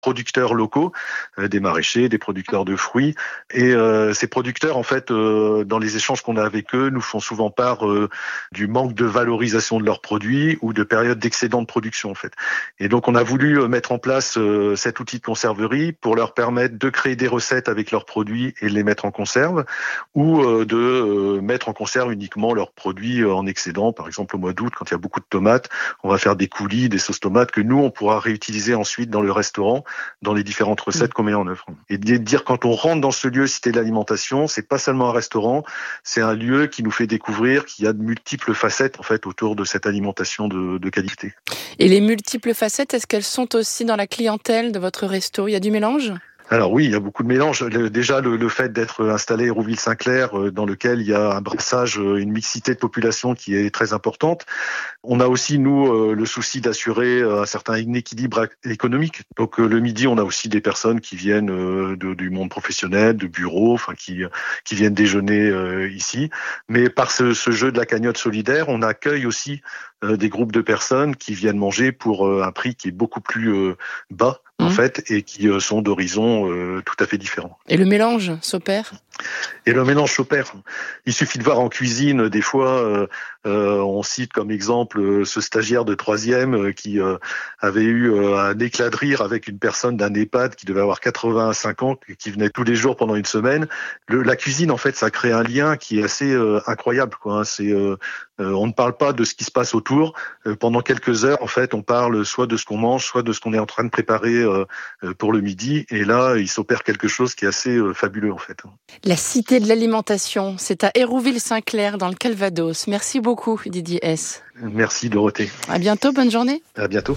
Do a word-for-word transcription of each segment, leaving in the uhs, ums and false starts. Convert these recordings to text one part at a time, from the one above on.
producteurs locaux, euh, des maraîchers, des producteurs de fruits. Et euh, ces producteurs, en fait, euh, dans les échanges qu'on a avec eux, nous font souvent part euh, du manque de valorisation de leurs produits ou de périodes d'excédent de production, en fait. Et donc, on a voulu euh, mettre en place euh, cet outil de conserverie pour leur permettre de créer des recettes avec leurs produits et de les mettre en conserve, ou euh, de euh, mettre en conserve uniquement leurs produits euh, en excédent. Par exemple, au mois d'août, quand il y a beaucoup de tomates, on va faire des coulis, des sauces tomates que nous, on pourra réutiliser ensuite dans le restaurant, dans les différentes recettes qu'on met en œuvre. Et de dire, quand on rentre dans ce lieu Cité de l'Alimentation, c'est pas seulement un restaurant, c'est un lieu qui nous fait découvrir qu'il y a de multiples facettes, en fait, autour de cette alimentation de, de qualité. Et les multiples facettes, est-ce qu'elles sont aussi dans la clientèle de votre resto? Il y a du mélange? Alors oui, il y a beaucoup de mélanges. Le, déjà, le, le fait d'être installé à Hérouville-Saint-Clair, euh, dans lequel il y a un brassage, euh, une mixité de population qui est très importante. On a aussi, nous, euh, le souci d'assurer euh, un certain équilibre économique. Donc euh, le midi, on a aussi des personnes qui viennent euh, de, du monde professionnel, de bureaux, enfin qui qui viennent déjeuner euh, ici. Mais par ce, ce jeu de la cagnotte solidaire, on accueille aussi euh, des groupes de personnes qui viennent manger pour euh, un prix qui est beaucoup plus euh, bas, en mmh. fait, et qui euh, sont d'horizons euh, tout à fait différents. Et le mélange s'opère ? Et le mélange s'opère. Il suffit de voir en cuisine, des fois, euh, euh, on cite comme exemple euh, ce stagiaire de troisième euh, qui euh, avait eu euh, un éclat de rire avec une personne d'un EHPAD qui devait avoir quatre-vingt-cinq ans, qui venait tous les jours pendant une semaine. Le, la cuisine, en fait, ça crée un lien qui est assez euh, incroyable, quoi. Hein. C'est, euh, euh, on ne parle pas de ce qui se passe autour. Euh, pendant quelques heures, en fait, on parle soit de ce qu'on mange, soit de ce qu'on est en train de préparer euh, pour le midi. Et là, il s'opère quelque chose qui est assez euh, fabuleux, en fait. La Cité de l'Alimentation, c'est à Hérouville-Saint-Clair, dans le Calvados. Merci beaucoup, Didier Hess. Merci, Dorothée. À bientôt, bonne journée. À bientôt.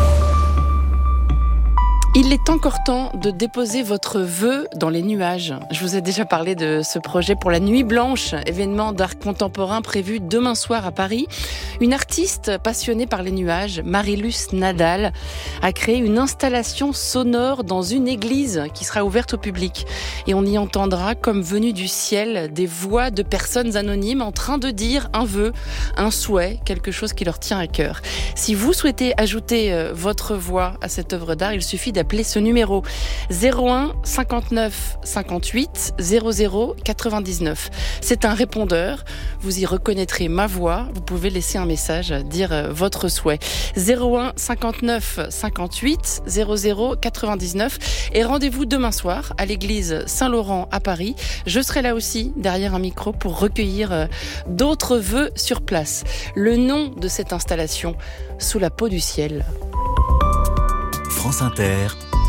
Il est encore temps de déposer votre vœu dans les nuages. Je vous ai déjà parlé de ce projet pour la Nuit Blanche, événement d'art contemporain prévu demain soir à Paris. Une artiste passionnée par les nuages, Marilus Nadal, a créé une installation sonore dans une église qui sera ouverte au public. Et on y entendra, comme venu du ciel, des voix de personnes anonymes en train de dire un vœu, un souhait, quelque chose qui leur tient à cœur. Si vous souhaitez ajouter votre voix à cette œuvre d'art, il suffit d'appeler ce numéro zéro un cinquante-neuf cinquante-huit zéro zéro quatre-vingt-dix-neuf. C'est un répondeur, vous y reconnaîtrez ma voix, vous pouvez laisser un message, dire votre souhait. zéro un cinquante-neuf cinquante-huit zéro zéro quatre-vingt-dix-neuf et rendez-vous demain soir à l'église Saint-Laurent à Paris. Je serai là aussi derrière un micro pour recueillir d'autres vœux sur place. Le nom de cette installation, Sous la peau du ciel. France Inter,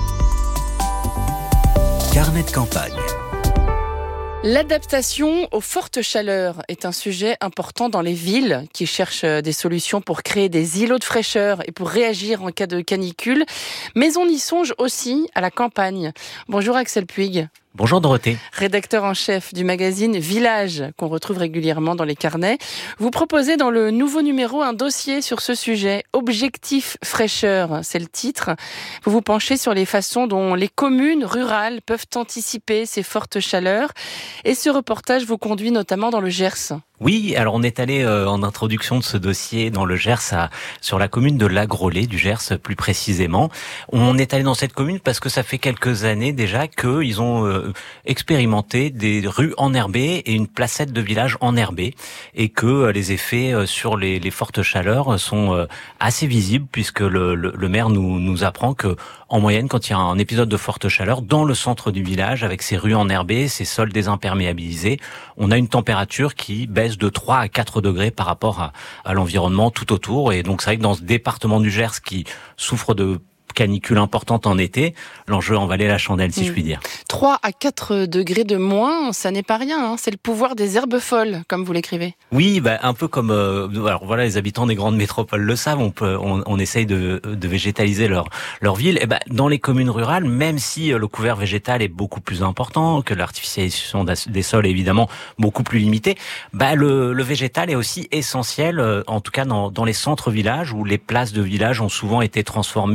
carnet de campagne. L'adaptation aux fortes chaleurs est un sujet important dans les villes qui cherchent des solutions pour créer des îlots de fraîcheur et pour réagir en cas de canicule. Mais on y songe aussi à la campagne. Bonjour Axel Puig. Bonjour Dorothée. Rédacteur en chef du magazine Village, qu'on retrouve régulièrement dans les carnets. Vous proposez dans le nouveau numéro un dossier sur ce sujet. Objectif fraîcheur, c'est le titre. Vous vous penchez sur les façons dont les communes rurales peuvent anticiper ces fortes chaleurs. Et ce reportage vous conduit notamment dans le Gers. Oui, alors on est allé euh, en introduction de ce dossier dans le Gers, à, sur la commune de Lagrollet, du Gers plus précisément. On est allé dans cette commune parce que ça fait quelques années déjà qu'ils ont euh, expérimenté des rues enherbées et une placette de village enherbée, et que euh, les effets euh, sur les, les fortes chaleurs sont euh, assez visibles, puisque le, le, le maire nous, nous apprend que en moyenne, quand il y a un épisode de forte chaleur dans le centre du village, avec ses rues enherbées, ses sols désimperméabilisés, on a une température qui baisse de trois à quatre degrés par rapport à, à l'environnement tout autour. Et donc c'est vrai que dans ce département du Gers qui souffre de canicule importante en été, l'enjeu en valait la chandelle, si mmh. je puis dire. trois à quatre degrés de moins, ça n'est pas rien, hein. C'est le pouvoir des herbes folles, comme vous l'écrivez. Oui, bah, un peu comme, euh, alors voilà, les habitants des grandes métropoles le savent, on peut, on, on essaye de, de végétaliser leur, leur ville. Et ben, bah, dans les communes rurales, même si le couvert végétal est beaucoup plus important, que l'artificialisation des sols est évidemment beaucoup plus limitée, bah, le, le végétal est aussi essentiel, en tout cas dans, dans les centres-villages, où les places de village ont souvent été transformées, bitumées,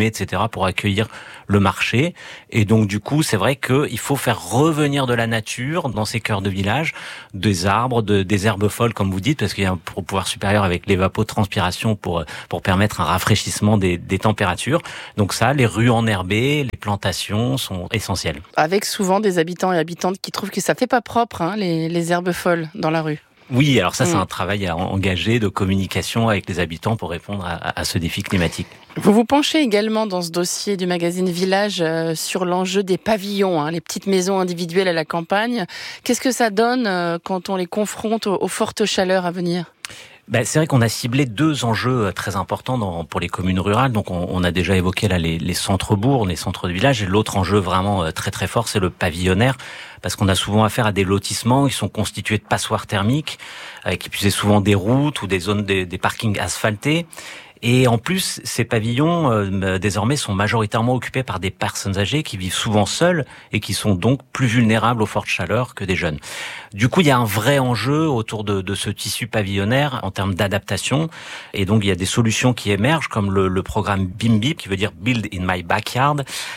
fumée, et cetera, pour accueillir le marché. Et donc, du coup, c'est vrai qu'il faut faire revenir de la nature dans ces cœurs de village, des arbres, de, des herbes folles, comme vous dites, parce qu'il y a un pouvoir supérieur avec l'évapotranspiration pour pour permettre un rafraîchissement des, des températures. Donc ça, les rues enherbées, les plantations sont essentielles. Avec souvent des habitants et habitantes qui trouvent que ça fait pas propre, hein, les, les herbes folles dans la rue. Oui, alors ça, c'est mmh. un travail à engager de communication avec les habitants pour répondre à, à ce défi climatique. Vous vous penchez également dans ce dossier du magazine Village euh, sur l'enjeu des pavillons, hein, les petites maisons individuelles à la campagne. Qu'est-ce que ça donne euh, quand on les confronte aux, aux fortes chaleurs à venir ? Ben, c'est vrai qu'on a ciblé deux enjeux très importants dans, pour les communes rurales. Donc, on, on a déjà évoqué là les, les centres-bourgs, les centres de village. Et l'autre enjeu vraiment très très fort, c'est le pavillonnaire, parce qu'on a souvent affaire à des lotissements qui sont constitués de passoires thermiques, euh, qui puisaient souvent des routes ou des zones des, des parkings asphaltés. Et en plus, ces pavillons, euh, désormais, sont majoritairement occupés par des personnes âgées qui vivent souvent seules et qui sont donc plus vulnérables aux fortes chaleurs que des jeunes. Du coup, il y a un vrai enjeu autour de, de ce tissu pavillonnaire en termes d'adaptation. Et donc, il y a des solutions qui émergent, comme le, le programme BIMBI, qui veut dire Build in My Backyard,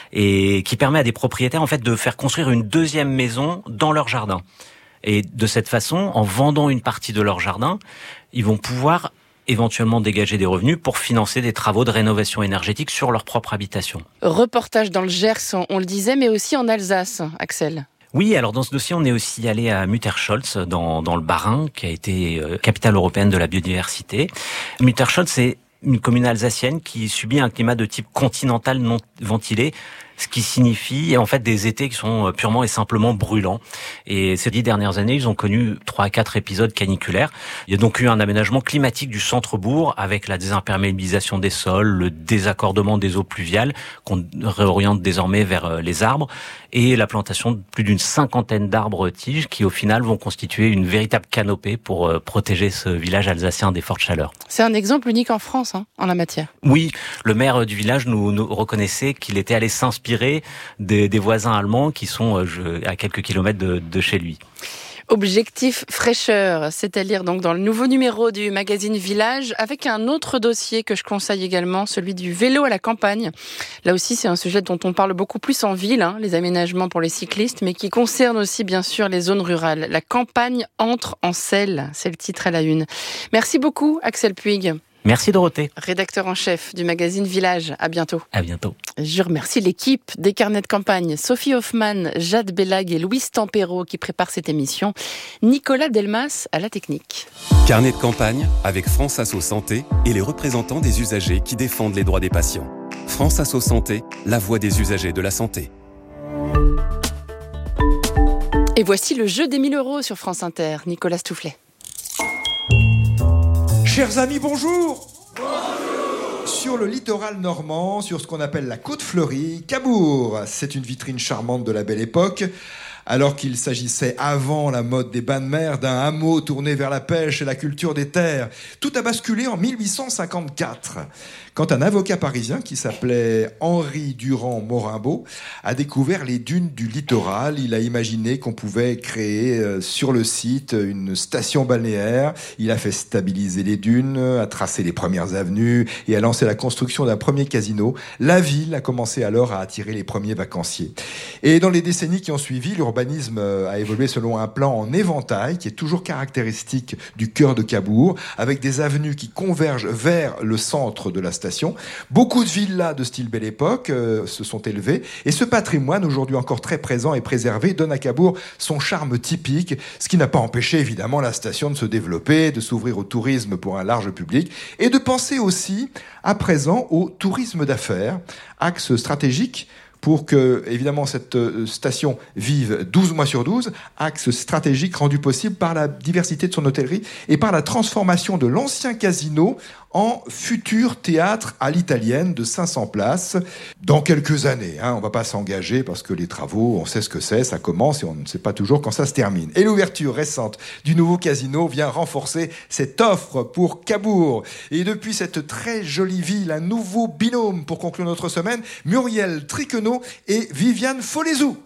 et qui permet à des propriétaires, en fait, de faire construire une deuxième maison dans leur jardin. Et de cette façon, en vendant une partie de leur jardin, ils vont pouvoir éventuellement dégager des revenus pour financer des travaux de rénovation énergétique sur leur propre habitation. Reportage dans le Gers, on le disait, mais aussi en Alsace, Axel. Oui, alors dans ce dossier, on est aussi allé à Mutterscholz, dans, dans le Bas-Rhin, qui a été euh, capitale européenne de la biodiversité. Mutterscholz, c'est une commune alsacienne qui subit un climat de type continental non ventilé, ce qui signifie en fait des étés qui sont purement et simplement brûlants. Et ces dix dernières années, ils ont connu trois à quatre épisodes caniculaires. Il y a donc eu un aménagement climatique du centre-bourg avec la désimperméabilisation des sols, le désaccordement des eaux pluviales qu'on réoriente désormais vers les arbres et la plantation de plus d'une cinquantaine d'arbres-tiges qui au final vont constituer une véritable canopée pour protéger ce village alsacien des fortes chaleurs. C'est un exemple unique en France hein, en la matière. Oui, le maire du village nous, nous reconnaissait qu'il était allé s'inspirer Des, des voisins allemands qui sont euh, je, à quelques kilomètres de, de chez lui. Objectif fraîcheur, c'est à lire donc dans le nouveau numéro du magazine Village, avec un autre dossier que je conseille également, celui du vélo à la campagne. Là aussi, c'est un sujet dont on parle beaucoup plus en ville, hein, les aménagements pour les cyclistes, mais qui concerne aussi bien sûr les zones rurales. La campagne entre en selle, c'est le titre à la une. Merci beaucoup, Axel Puig. Merci Dorothée. Rédacteur en chef du magazine Village. À bientôt. À bientôt. Je remercie l'équipe des carnets de campagne. Sophie Hoffman, Jade Bellag et Louise Tempero qui préparent cette émission. Nicolas Delmas à la technique. Carnet de campagne avec France Asso Santé et les représentants des usagers qui défendent les droits des patients. France Asso Santé, la voix des usagers de la santé. Et voici le jeu des mille euros sur France Inter. Nicolas Stoufflet. Chers amis, bonjour. Bonjour. Sur le littoral normand, sur ce qu'on appelle la côte fleurie, Cabourg. C'est une vitrine charmante de la belle époque. Alors qu'il s'agissait, avant la mode des bains de mer, d'un hameau tourné vers la pêche et la culture des terres. Tout a basculé en mille huit cent cinquante-quatre, quand un avocat parisien qui s'appelait Henri Durand Morimbaud a découvert les dunes du littoral. Il a imaginé qu'on pouvait créer sur le site une station balnéaire. Il a fait stabiliser les dunes, a tracé les premières avenues et a lancé la construction d'un premier casino. La ville a commencé alors à attirer les premiers vacanciers. Et dans les décennies qui ont suivi, l'urbanisme a évolué selon un plan en éventail qui est toujours caractéristique du cœur de Cabourg, avec des avenues qui convergent vers le centre de la station. Beaucoup de villas de style Belle Époque euh, se sont élevées et ce patrimoine, aujourd'hui encore très présent et préservé, donne à Cabourg son charme typique, ce qui n'a pas empêché évidemment la station de se développer, de s'ouvrir au tourisme pour un large public et de penser aussi à présent au tourisme d'affaires, axe stratégique pour que, évidemment, cette station vive douze mois sur douze, axe stratégique rendu possible par la diversité de son hôtellerie et par la transformation de l'ancien casino en futur théâtre à l'italienne de cinq cents places dans quelques années. Hein, on ne va pas s'engager parce que les travaux, on sait ce que c'est, ça commence et on ne sait pas toujours quand ça se termine. Et l'ouverture récente du nouveau casino vient renforcer cette offre pour Cabourg. Et depuis cette très jolie ville, un nouveau binôme pour conclure notre semaine, Muriel Triquenot et Viviane Folézou.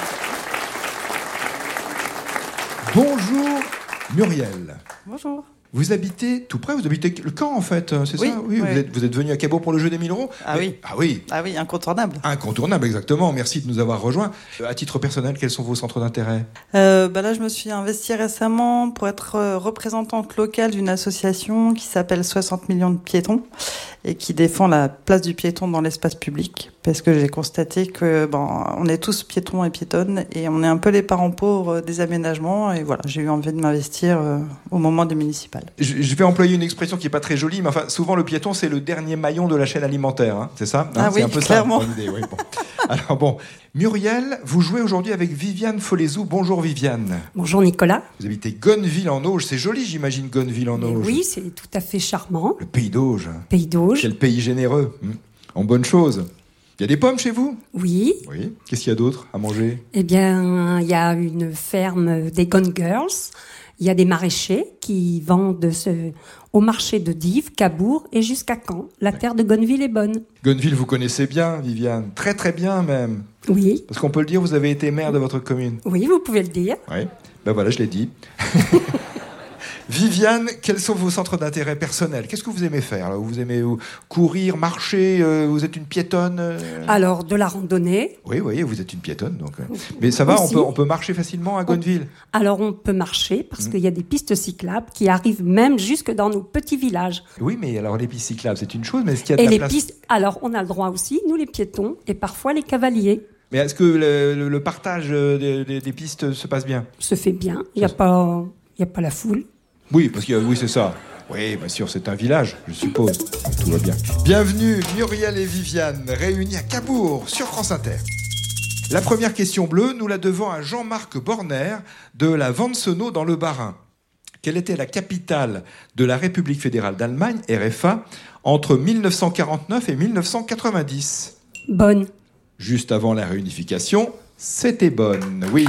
Bonjour Muriel. Bonjour. Vous habitez tout près, vous habitez le Caen en fait, c'est oui, ça oui, oui. Vous, êtes, vous êtes venu à Cabourg pour le jeu des mille euros. Ah Mais, oui. Ah oui. Ah oui, incontournable. Incontournable, exactement. Merci de nous avoir rejoints. À titre personnel, quels sont vos centres d'intérêt ? euh, bah Là, je me suis investie récemment pour être représentante locale d'une association qui s'appelle soixante millions de piétons et qui défend la place du piéton dans l'espace public. Parce que j'ai constaté que bon, on est tous piétons et piétonnes et on est un peu les parents pauvres des aménagements. Et voilà, j'ai eu envie de m'investir euh, au moment des municipales. Je, je vais employer une expression qui n'est pas très jolie, mais enfin, souvent le piéton, c'est le dernier maillon de la chaîne alimentaire. Hein, c'est ça hein, Ah c'est oui, un peu clairement. ça. Idée, oui, bon. Alors bon, Muriel, vous jouez aujourd'hui avec Viviane Folezou. Bonjour Viviane. Bonjour Nicolas. Vous habitez Gonneville-en-Auge. C'est joli, j'imagine, Gonneville-en-Auge. Oui, c'est tout à fait charmant. Le pays d'Auge. Pays d'Auge. Quel pays généreux. Hum. En bonne chose. Il y a des pommes chez vous ? Oui. Oui. Qu'est-ce qu'il y a d'autre à manger ? Eh bien, il y a une ferme des Gone Girls. Il y a des maraîchers qui vendent ce... au marché de Dives, Cabourg et jusqu'à Caen. La terre de Gonneville est bonne. Gonneville, vous connaissez bien, Viviane. Très très bien même. Oui. Parce qu'on peut le dire, vous avez été maire de votre commune. Oui, vous pouvez le dire. Oui. Ben voilà, je l'ai dit. Viviane, quels sont vos centres d'intérêt personnels ? Qu'est-ce que vous aimez faire ? Alors, vous aimez courir, marcher, euh, vous êtes une piétonne euh... Alors, de la randonnée. Oui, oui, vous êtes une piétonne. Donc. Euh... Mais ça va, on peut, on peut marcher facilement à Gonneville ? Alors, on peut marcher parce mmh. qu'il y a des pistes cyclables qui arrivent même jusque dans nos petits villages. Oui, mais alors les pistes cyclables, c'est une chose, mais est-ce qu'il y a de et la les place pistes... Alors, on a le droit aussi, nous les piétons, et parfois les cavaliers. Mais est-ce que le, le, le partage des, des, des pistes se passe bien ? Se fait bien, il n'y a, pas, y a pas la foule. Oui, parce que oui, c'est ça. Oui, bien sûr, c'est un village, je suppose. Tout va bien. Bienvenue, Muriel et Viviane, réunis à Cabourg, sur France Inter. La première question bleue, nous la devons à Jean-Marc Borner de la Vansenau dans le Bas-Rhin. Quelle était la capitale de la République fédérale d'Allemagne, R F A, entre mille neuf cent quarante-neuf et mille neuf cent quatre-vingt-dix ? Bonne. Juste avant la réunification, c'était Bonn, oui.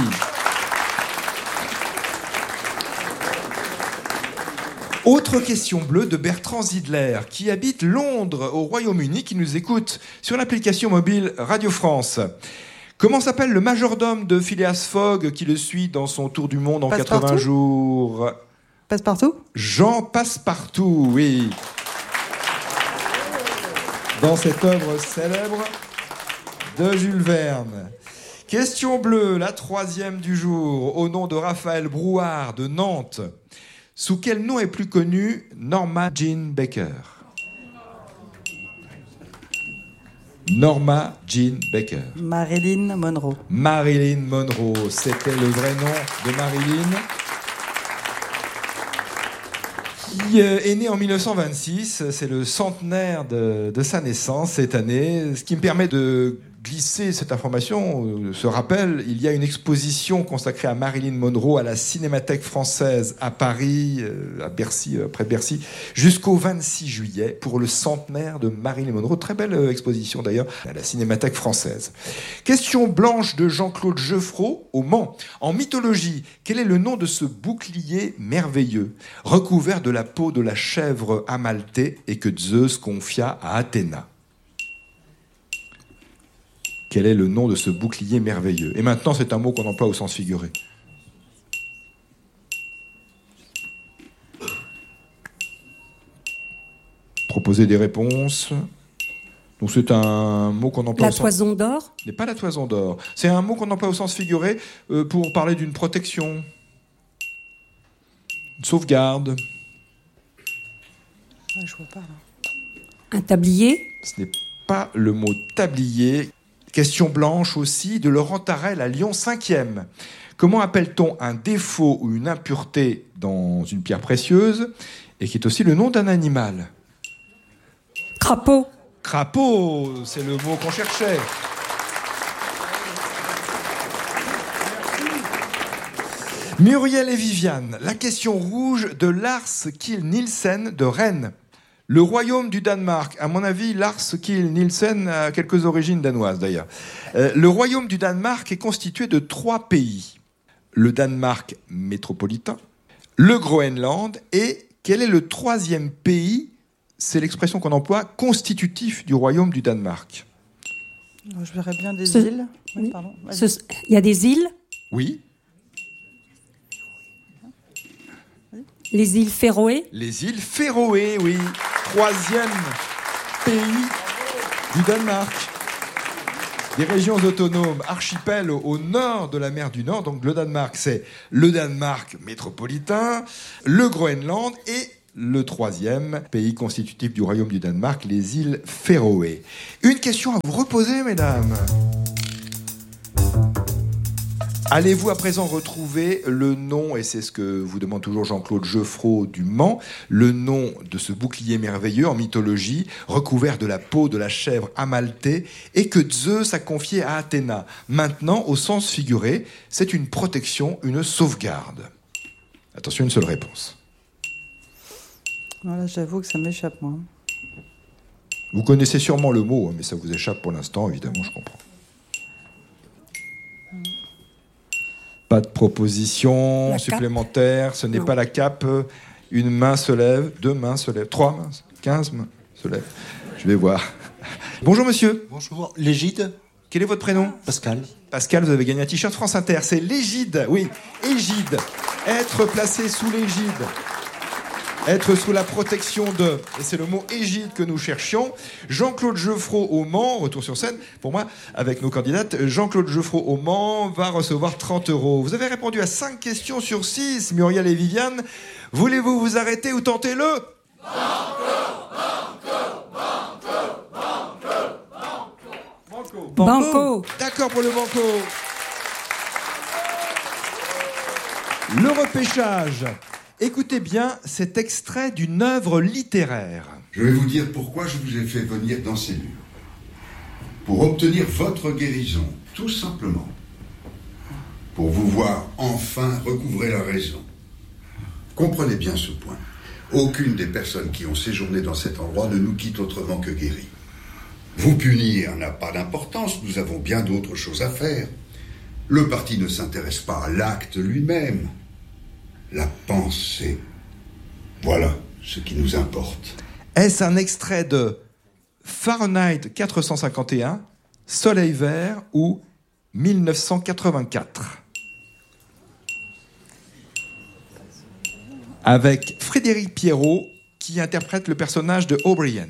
Autre question bleue de Bertrand Zidler, qui habite Londres, au Royaume-Uni, qui nous écoute sur l'application mobile Radio France. Comment s'appelle le majordome de Phileas Fogg qui le suit dans son tour du monde en Passepartout. quatre-vingts jours ? Passepartout ? Jean Passepartout, oui. Dans cette œuvre célèbre de Jules Verne. Question bleue, la troisième du jour, au nom de Raphaël Brouard de Nantes. Sous quel nom est plus connue Norma Jean Baker ? Norma Jean Baker. Marilyn Monroe. Marilyn Monroe, c'était le vrai nom de Marilyn. Qui est née en mille neuf cent vingt-six, c'est le centenaire de, de sa naissance cette année, ce qui me permet de glisser cette information, ce rappel. Il y a une exposition consacrée à Marilyn Monroe à la Cinémathèque française à Paris, à Bercy, près de Bercy, jusqu'au vingt-six juillet pour le centenaire de Marilyn Monroe. Très belle exposition d'ailleurs à la Cinémathèque française. Question blanche de Jean-Claude Geoffroy au Mans. En mythologie, quel est le nom de ce bouclier merveilleux recouvert de la peau de la chèvre amaltée et que Zeus confia à Athéna? Quel est le nom de ce bouclier merveilleux? Et maintenant, c'est un mot qu'on emploie au sens figuré. Proposer des réponses. Donc c'est un mot qu'on emploie La au sens... toison d'or? Ce n'est pas la toison d'or. C'est un mot qu'on emploie au sens figuré euh, pour parler d'une protection, une sauvegarde. Ah, je vois pas, là. Un tablier? Ce n'est pas le mot tablier. Question blanche aussi de Laurent Tarel à Lyon cinquième. Comment appelle-t-on un défaut ou une impureté dans une pierre précieuse et qui est aussi le nom d'un animal? Crapaud. Crapaud, c'est le mot qu'on cherchait. Muriel et Viviane, la question rouge de Lars Kiel Nielsen de Rennes. Le royaume du Danemark, à mon avis, Lars Kiel Nielsen a quelques origines danoises d'ailleurs. Euh, le royaume du Danemark est constitué de trois pays. Le Danemark métropolitain, le Groenland et quel est le troisième pays? C'est l'expression qu'on emploie, constitutif du royaume du Danemark. Je verrais bien des Ce... îles. Oui, oui. pardon. Ce... Il y a des îles? Oui. Il Les îles Féroé. Les îles Féroé, oui. Troisième pays du Danemark. Des régions autonomes, archipels au nord de la mer du Nord. Donc le Danemark, c'est le Danemark métropolitain, le Groenland et le troisième pays constitutif du royaume du Danemark, les îles Féroé. Une question à vous reposer, mesdames. Allez-vous à présent retrouver le nom, et c'est ce que vous demande toujours Jean-Claude Geoffroy du Mans, le nom de ce bouclier merveilleux en mythologie, recouvert de la peau de la chèvre amaltée, et que Zeus a confié à Athéna. Maintenant, au sens figuré, c'est une protection, une sauvegarde. Attention, une seule réponse. Voilà, j'avoue que ça m'échappe, moi. Vous connaissez sûrement le mot, mais ça vous échappe pour l'instant, évidemment, je comprends. Pas de proposition La supplémentaire, ce n'est Non. pas la cape. Une main se lève, deux mains se lèvent, trois mains, quinze mains se lèvent. Je vais voir. Bonjour monsieur. Bonjour, l'égide. Quel est votre prénom? Pascal. Pascal, vous avez gagné un t-shirt France Inter. C'est l'égide, oui, égide. Être placé sous l'égide. Être sous la protection de, et c'est le mot égide que nous cherchions. Jean-Claude Geoffroy au Mans, retour sur scène, pour moi, avec nos candidates. Jean-Claude Geoffroy au Mans va recevoir trente euros. Vous avez répondu à cinq questions sur six, Muriel et Viviane. Voulez-vous vous arrêter ou tenter le Banco. Banco. D'accord pour le banco. Le repêchage. Écoutez bien cet extrait d'une œuvre littéraire. Je vais vous dire pourquoi je vous ai fait venir dans ces murs. Pour obtenir votre guérison, tout simplement. Pour vous voir enfin recouvrer la raison. Comprenez bien ce point. Aucune des personnes qui ont séjourné dans cet endroit ne nous quitte autrement que guérie. Vous punir n'a pas d'importance, nous avons bien d'autres choses à faire. Le parti ne s'intéresse pas à l'acte lui-même. La pensée. Voilà ce qui nous importe. Est-ce un extrait de Fahrenheit quatre cent cinquante et un, Soleil vert ou mille neuf cent quatre-vingt-quatre? Avec Frédéric Pierrot qui interprète le personnage de O'Brien.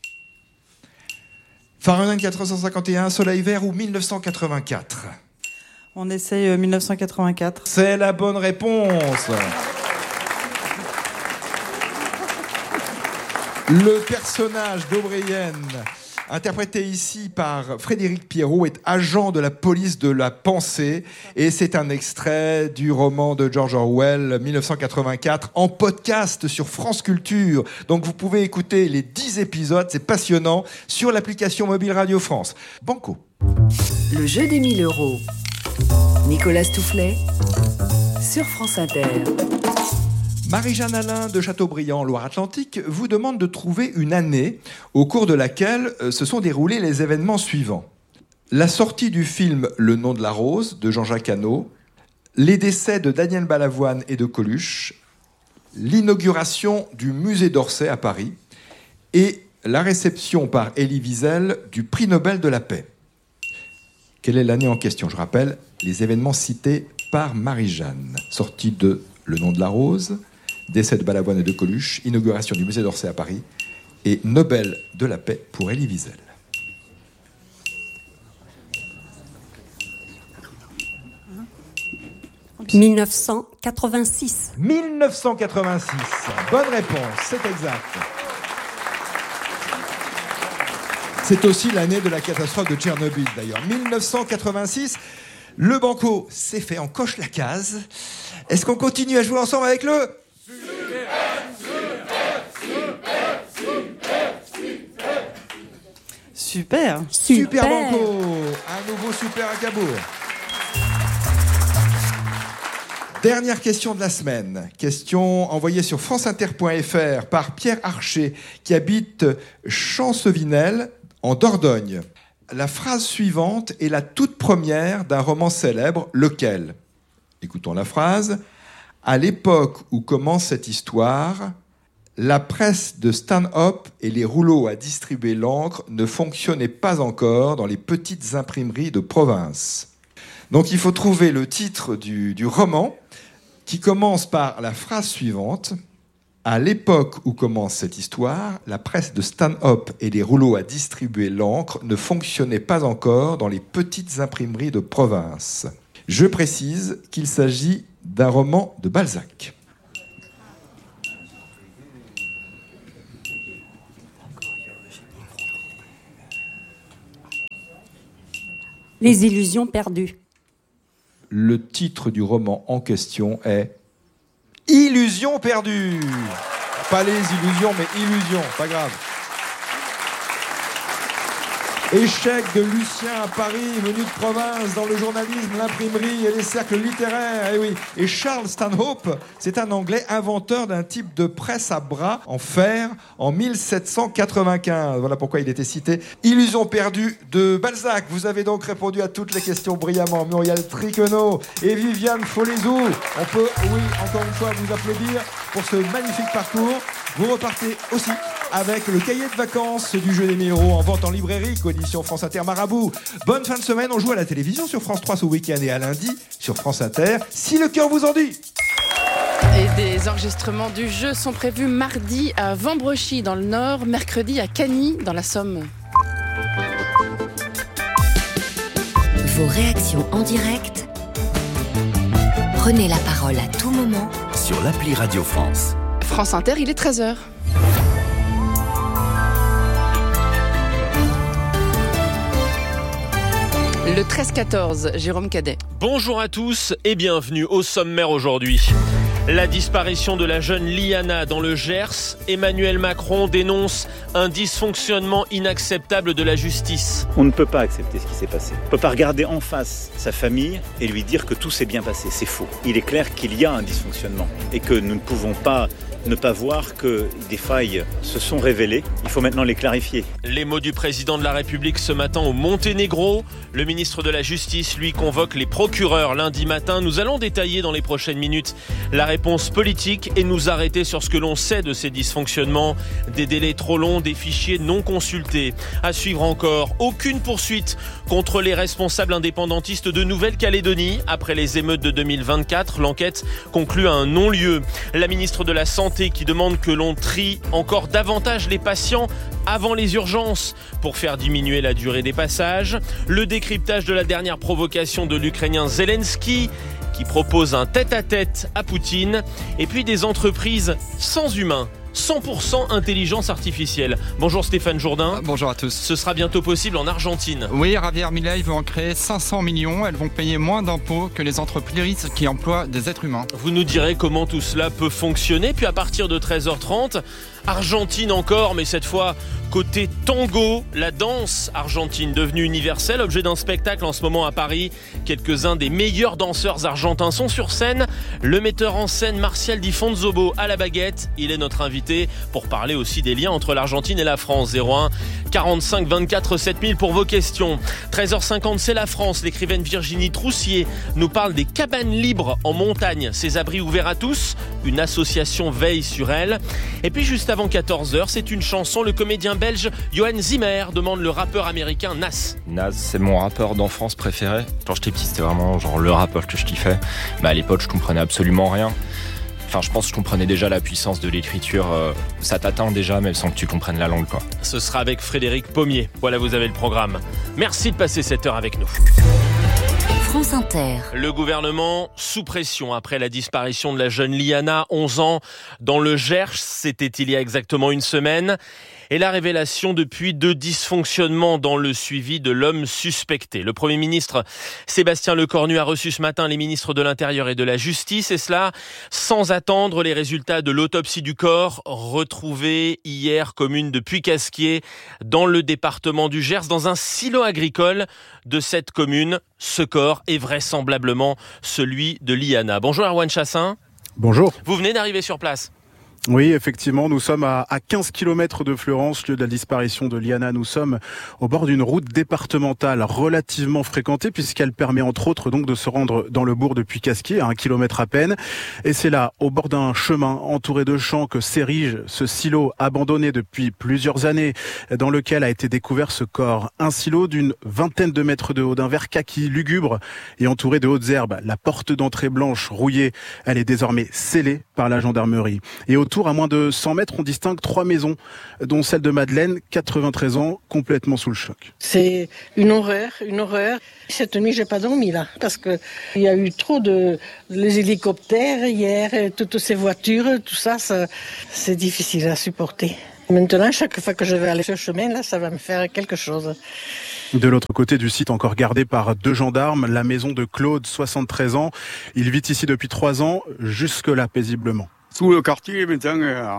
Fahrenheit quatre cent cinquante et un, Soleil vert ou mille neuf cent quatre-vingt-quatre? On essaye euh, mille neuf cent quatre-vingt-quatre. C'est la bonne réponse. Le personnage d'O'Brien, interprété ici par Frédéric Pierrot, est agent de la police de la pensée. Et c'est un extrait du roman de George Orwell, mille neuf cent quatre-vingt-quatre, en podcast sur France Culture. Donc vous pouvez écouter les dix épisodes, c'est passionnant, sur l'application mobile Radio France. Banco. Le jeu des mille euros. Nicolas Toufflet sur France Inter. Marie-Jeanne Alain de Châteaubriand, Loire-Atlantique, vous demande de trouver une année au cours de laquelle se sont déroulés les événements suivants. La sortie du film Le nom de la rose de Jean-Jacques Hano, les décès de Daniel Balavoine et de Coluche, l'inauguration du musée d'Orsay à Paris et la réception par Elie Wiesel du prix Nobel de la paix. Quelle est l'année en question? Je rappelle les événements cités par Marie-Jeanne. Sortie de Le nom de la rose, décès de Balavoine et de Coluche, inauguration du musée d'Orsay à Paris et Nobel de la paix pour Elie Wiesel. mille neuf cent quatre-vingt-six. mille neuf cent quatre-vingt-six. Bonne réponse, c'est exact. C'est aussi l'année de la catastrophe de Tchernobyl, d'ailleurs. mille neuf cent quatre-vingt-six, le banco, c'est fait, on coche la case. Est-ce qu'on continue à jouer ensemble avec le... Super. Super, super banco. Un nouveau super à Cabourg. Dernière question de la semaine. Question envoyée sur franceinter point f r par Pierre Archer, qui habite Chancevinel, en Dordogne. La phrase suivante est la toute première d'un roman célèbre, lequel? Écoutons la phrase. À l'époque où commence cette histoire, la presse de Stanhope et les rouleaux à distribuer l'encre ne fonctionnaient pas encore dans les petites imprimeries de province. Donc il faut trouver le titre du, du roman qui commence par la phrase suivante. À l'époque où commence cette histoire, la presse de Stanhope et les rouleaux à distribuer l'encre ne fonctionnaient pas encore dans les petites imprimeries de province. Je précise qu'il s'agit d'un roman de Balzac. Les illusions perdues. Le titre du roman en question est Illusions perdues. Pas les illusions, mais illusions, pas grave. Échec de Lucien à Paris, venu de province, dans le journalisme, l'imprimerie et les cercles littéraires. Et oui. Et Charles Stanhope, c'est un Anglais inventeur d'un type de presse à bras en fer en mille sept cent quatre-vingt-quinze. Voilà pourquoi il était cité. Illusion perdue de Balzac. Vous avez donc répondu à toutes les questions brillamment. Muriel Triquenot et Viviane Folezou. On peut, oui, encore une fois, vous applaudir pour ce magnifique parcours. Vous repartez aussi avec le cahier de vacances du jeu des mille euros en vente en librairie, coédition France Inter Marabout. Bonne fin de semaine, on joue à la télévision sur France trois ce week-end et à lundi sur France Inter, si le cœur vous en dit. Et des enregistrements du jeu sont prévus mardi à Vambrechy dans le Nord, mercredi à Cagny dans la Somme. Vos réactions en direct, prenez la parole à tout moment sur l'appli Radio France. France Inter, il est treize heures. Le treize quatorze, Jérôme Cadet. Bonjour à tous et bienvenue au sommaire aujourd'hui. La disparition de la jeune Liana dans le Gers, Emmanuel Macron dénonce un dysfonctionnement inacceptable de la justice. On ne peut pas accepter ce qui s'est passé. On ne peut pas regarder en face sa famille et lui dire que tout s'est bien passé. C'est faux. Il est clair qu'il y a un dysfonctionnement et que nous ne pouvons pas ne pas voir que des failles se sont révélées. Il faut maintenant les clarifier. Les mots du président de la République ce matin au Monténégro. Le ministre de la Justice, lui, convoque les procureurs lundi matin. Nous allons détailler dans les prochaines minutes la réponse politique et nous arrêter sur ce que l'on sait de ces dysfonctionnements. Des délais trop longs, des fichiers non consultés. À suivre encore, aucune poursuite contre les responsables indépendantistes de Nouvelle-Calédonie. Après les émeutes de deux mille vingt-quatre, l'enquête conclut à un non-lieu. La ministre de la Santé qui demande que l'on trie encore davantage les patients avant les urgences pour faire diminuer la durée des passages. Le décryptage de la dernière provocation de l'Ukrainien Zelensky qui propose un tête-à-tête à Poutine. Et puis des entreprises sans humains. cent pour cent intelligence artificielle. Bonjour Stéphane Jourdain. Bonjour à tous. Ce sera bientôt possible en Argentine. Oui, Javier Milei veut en créer cinq cents millions. Elles vont payer moins d'impôts que les entreprises qui emploient des êtres humains. Vous nous direz comment tout cela peut fonctionner. Puis à partir de treize heures trente, Argentine encore, mais cette fois côté tango, la danse argentine devenue universelle, objet d'un spectacle en ce moment à Paris. Quelques-uns des meilleurs danseurs argentins sont sur scène. Le metteur en scène Martial Di Fonzobo à la baguette, il est notre invité pour parler aussi des liens entre l'Argentine et la France. zéro un quarante-cinq vingt-quatre sept mille pour vos questions. treize heures cinquante, c'est la France. L'écrivaine Virginie Troussier nous parle des cabanes libres en montagne. Ces abris ouverts à tous, une association veille sur elles. Et puis juste avant quatorze heures, c'est une chanson. Le comédien belge Johan Zimmer demande le rappeur américain Nas. Nas, c'est mon rappeur d'enfance préféré. Quand j'étais petit, c'était vraiment genre le rappeur que je kiffais. Mais à l'époque, je comprenais absolument rien. Enfin, je pense que je comprenais déjà la puissance de l'écriture. Ça t'atteint déjà, même sans que tu comprennes la langue, quoi. Ce sera avec Frédéric Pommier. Voilà, vous avez le programme. Merci de passer cette heure avec nous. France Inter. Le gouvernement sous pression après la disparition de la jeune Liana, onze ans, dans le Gers. C'était il y a exactement une semaine. Et la révélation depuis de dysfonctionnements dans le suivi de l'homme suspecté. Le Premier ministre Sébastien Lecornu a reçu ce matin les ministres de l'Intérieur et de la Justice, et cela sans attendre les résultats de l'autopsie du corps retrouvé hier commune de Puy-Casquier dans le département du Gers, dans un silo agricole de cette commune. Ce corps est vraisemblablement celui de Liana. Bonjour Erwan Chassin. Bonjour. Vous venez d'arriver sur place. Oui, effectivement, nous sommes à, à quinze kilomètres de Fleurance, lieu de la disparition de Liana. Nous sommes au bord d'une route départementale relativement fréquentée puisqu'elle permet entre autres donc de se rendre dans le bourg de Puy-Casquier, à un kilomètre à peine. Et c'est là, au bord d'un chemin entouré de champs, que s'érige ce silo abandonné depuis plusieurs années, dans lequel a été découvert ce corps. Un silo d'une vingtaine de mètres de haut, d'un vert kaki lugubre et entouré de hautes herbes. La porte d'entrée blanche rouillée, elle est désormais scellée par la gendarmerie. Et autour autour, à moins de cent mètres, on distingue trois maisons, dont celle de Madeleine, quatre-vingt-treize ans, complètement sous le choc. C'est une horreur, une horreur. Cette nuit, j'ai pas dormi là, parce que il y a eu trop de les hélicoptères hier, toutes ces voitures, tout ça, ça c'est difficile à supporter. Maintenant, chaque fois que je vais aller sur le chemin, là, ça va me faire quelque chose. De l'autre côté du site, encore gardé par deux gendarmes, la maison de Claude, soixante-treize ans. Il vit ici depuis trois ans, jusque-là paisiblement. Tout le quartier maintenant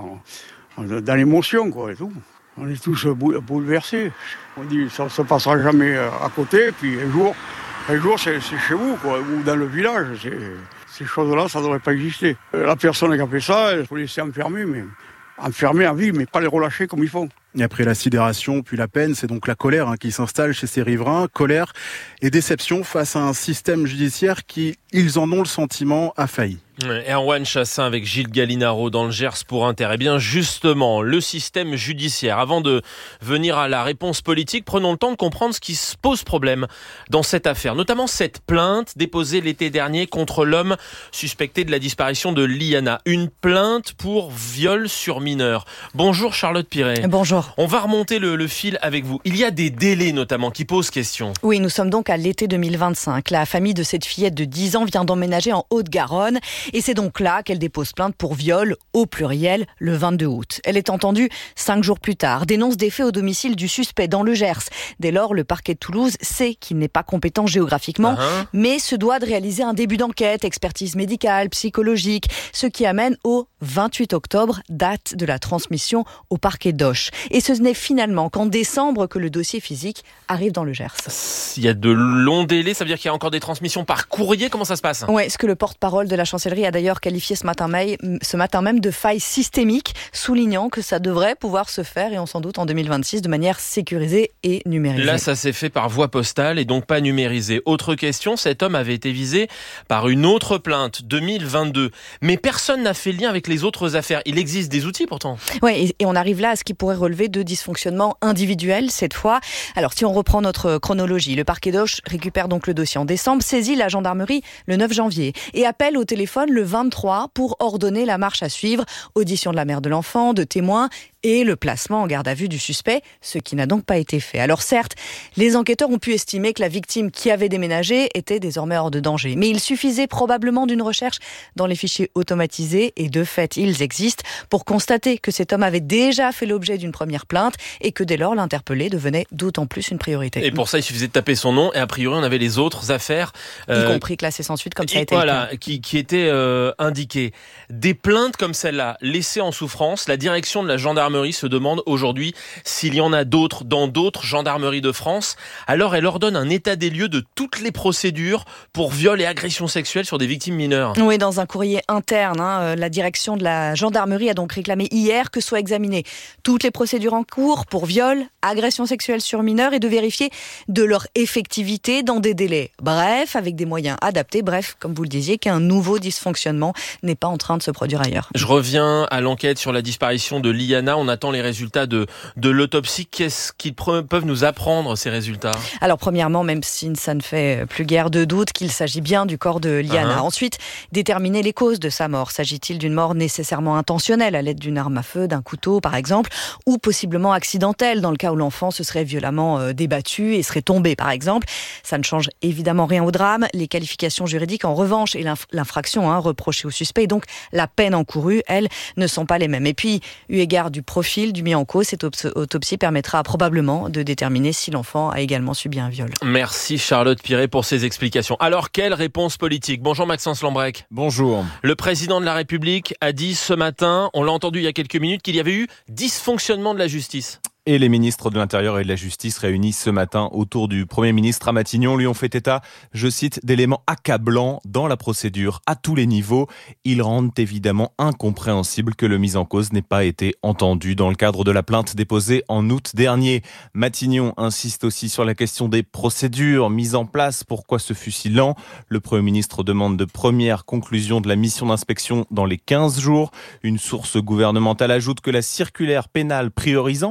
euh, dans l'émotion, quoi, et tout. On est tous bouleversés. On dit ça ne se passera jamais à côté, puis un jour, un jour c'est, c'est chez vous, quoi, ou dans le village. C'est, ces choses-là, ça ne devrait pas exister. La personne qui a fait ça, il faut laisser enfermer, mais enfermer en vie, mais pas les relâcher comme ils font. Et après la sidération, puis la peine, c'est donc la colère hein, qui s'installe chez ces riverains. Colère et déception face à un système judiciaire qui, ils en ont le sentiment, a failli. Erwan Chassin avec Gilles Gallinaro dans le Gers pour Inter. Eh bien justement, le système judiciaire. Avant de venir à la réponse politique, prenons le temps de comprendre ce qui se pose problème dans cette affaire. Notamment cette plainte déposée l'été dernier contre l'homme suspecté de la disparition de Liana. Une plainte pour viol sur mineur. Bonjour Charlotte Piret. Bonjour. On va remonter le, le fil avec vous. Il y a des délais notamment qui posent question. Oui, nous sommes donc à l'été deux mille vingt-cinq. La famille de cette fillette de dix ans vient d'emménager en Haute-Garonne. Et c'est donc là qu'elle dépose plainte pour viol, au pluriel, le vingt-deux août. Elle est entendue cinq jours plus tard, dénonce des faits au domicile du suspect dans le Gers. Dès lors, le parquet de Toulouse sait qu'il n'est pas compétent géographiquement, uh-huh. mais se doit de réaliser un début d'enquête, expertise médicale, psychologique, ce qui amène au vingt-huit octobre, date de la transmission au parquet d'Auch. Et ce n'est finalement qu'en décembre que le dossier physique arrive dans le Gers. Il y a de longs délais, ça veut dire qu'il y a encore des transmissions par courrier, comment ça se passe ? Oui, ce que le porte-parole de la chancellerie a d'ailleurs qualifié ce matin, même, ce matin même de faille systémique, soulignant que ça devrait pouvoir se faire, et on s'en doute en deux mille vingt-six, de manière sécurisée et numérisée. Là, ça s'est fait par voie postale et donc pas numérisé. Autre question, cet homme avait été visé par une autre plainte, deux mille vingt-deux. Mais personne n'a fait lien avec les autres affaires. Il existe des outils pourtant. Oui, et on arrive là à ce qui pourrait relever de dysfonctionnements individuels cette fois. Alors, si on reprend notre chronologie, le parquet d'Auch récupère donc le dossier en décembre, saisit la gendarmerie le neuf janvier et appelle au téléphone le vingt-trois pour ordonner la marche à suivre, audition de la mère de l'enfant, de témoins et le placement en garde à vue du suspect, ce qui n'a donc pas été fait. Alors certes, les enquêteurs ont pu estimer que la victime qui avait déménagé était désormais hors de danger, mais il suffisait probablement d'une recherche dans les fichiers automatisés, et de fait, ils existent, pour constater que cet homme avait déjà fait l'objet d'une première plainte et que dès lors, l'interpellé devenait d'autant plus une priorité. Et pour ça, il suffisait de taper son nom, et a priori, on avait les autres affaires... Euh, y compris classées sans suite, comme ça a été voilà, le cas. Qui, qui étaient euh, indiquées. Des plaintes comme celle-là, laissées en souffrance, la direction de la gendarmerie se demande aujourd'hui s'il y en a d'autres dans d'autres gendarmeries de France. Alors elle ordonne un état des lieux de toutes les procédures pour viol et agression sexuelle sur des victimes mineures. Oui, dans un courrier interne, hein, la direction de la gendarmerie a donc réclamé hier que soient examinées toutes les procédures en cours pour viol, agression sexuelle sur mineurs, et de vérifier de leur effectivité dans des délais brefs, avec des moyens adaptés. Bref, comme vous le disiez, qu'un nouveau dysfonctionnement n'est pas en train de se produire ailleurs. Je reviens à l'enquête sur la disparition de Liana. On attend les résultats de, de l'autopsie. Qu'est-ce qu'ils peuvent nous apprendre, ces résultats ? Alors, premièrement, même si ça ne fait plus guère de doute qu'il s'agit bien du corps de Liana. Uh-huh. Ensuite, déterminer les causes de sa mort. S'agit-il d'une mort nécessairement intentionnelle, à l'aide d'une arme à feu, d'un couteau, par exemple, ou possiblement accidentelle, dans le cas où l'enfant se serait violemment euh, débattu et serait tombé, par exemple. Ça ne change évidemment rien au drame. Les qualifications juridiques, en revanche, et l'inf- l'infraction hein, reprochée au suspect, et donc la peine encourue, elles, ne sont pas les mêmes. Et puis, eu égard du profil du mis en cause, cette autopsie permettra probablement de déterminer si l'enfant a également subi un viol. Merci Charlotte Piret pour ces explications. Alors, quelle réponse politique ? Bonjour Maxence Lambrec. Bonjour. Le président de la République a dit ce matin, on l'a entendu il y a quelques minutes, qu'il y avait eu dysfonctionnement de la justice. Et les ministres de l'Intérieur et de la Justice réunis ce matin autour du Premier ministre à Matignon lui ont fait état, je cite, d'éléments accablants dans la procédure à tous les niveaux. Ils rendent évidemment incompréhensible que le mis en cause n'ait pas été entendu dans le cadre de la plainte déposée en août dernier. Matignon insiste aussi sur la question des procédures mises en place. Pourquoi ce fut si lent ? Le Premier ministre demande de premières conclusions de la mission d'inspection dans les quinze jours. Une source gouvernementale ajoute que la circulaire pénale priorisant les enfants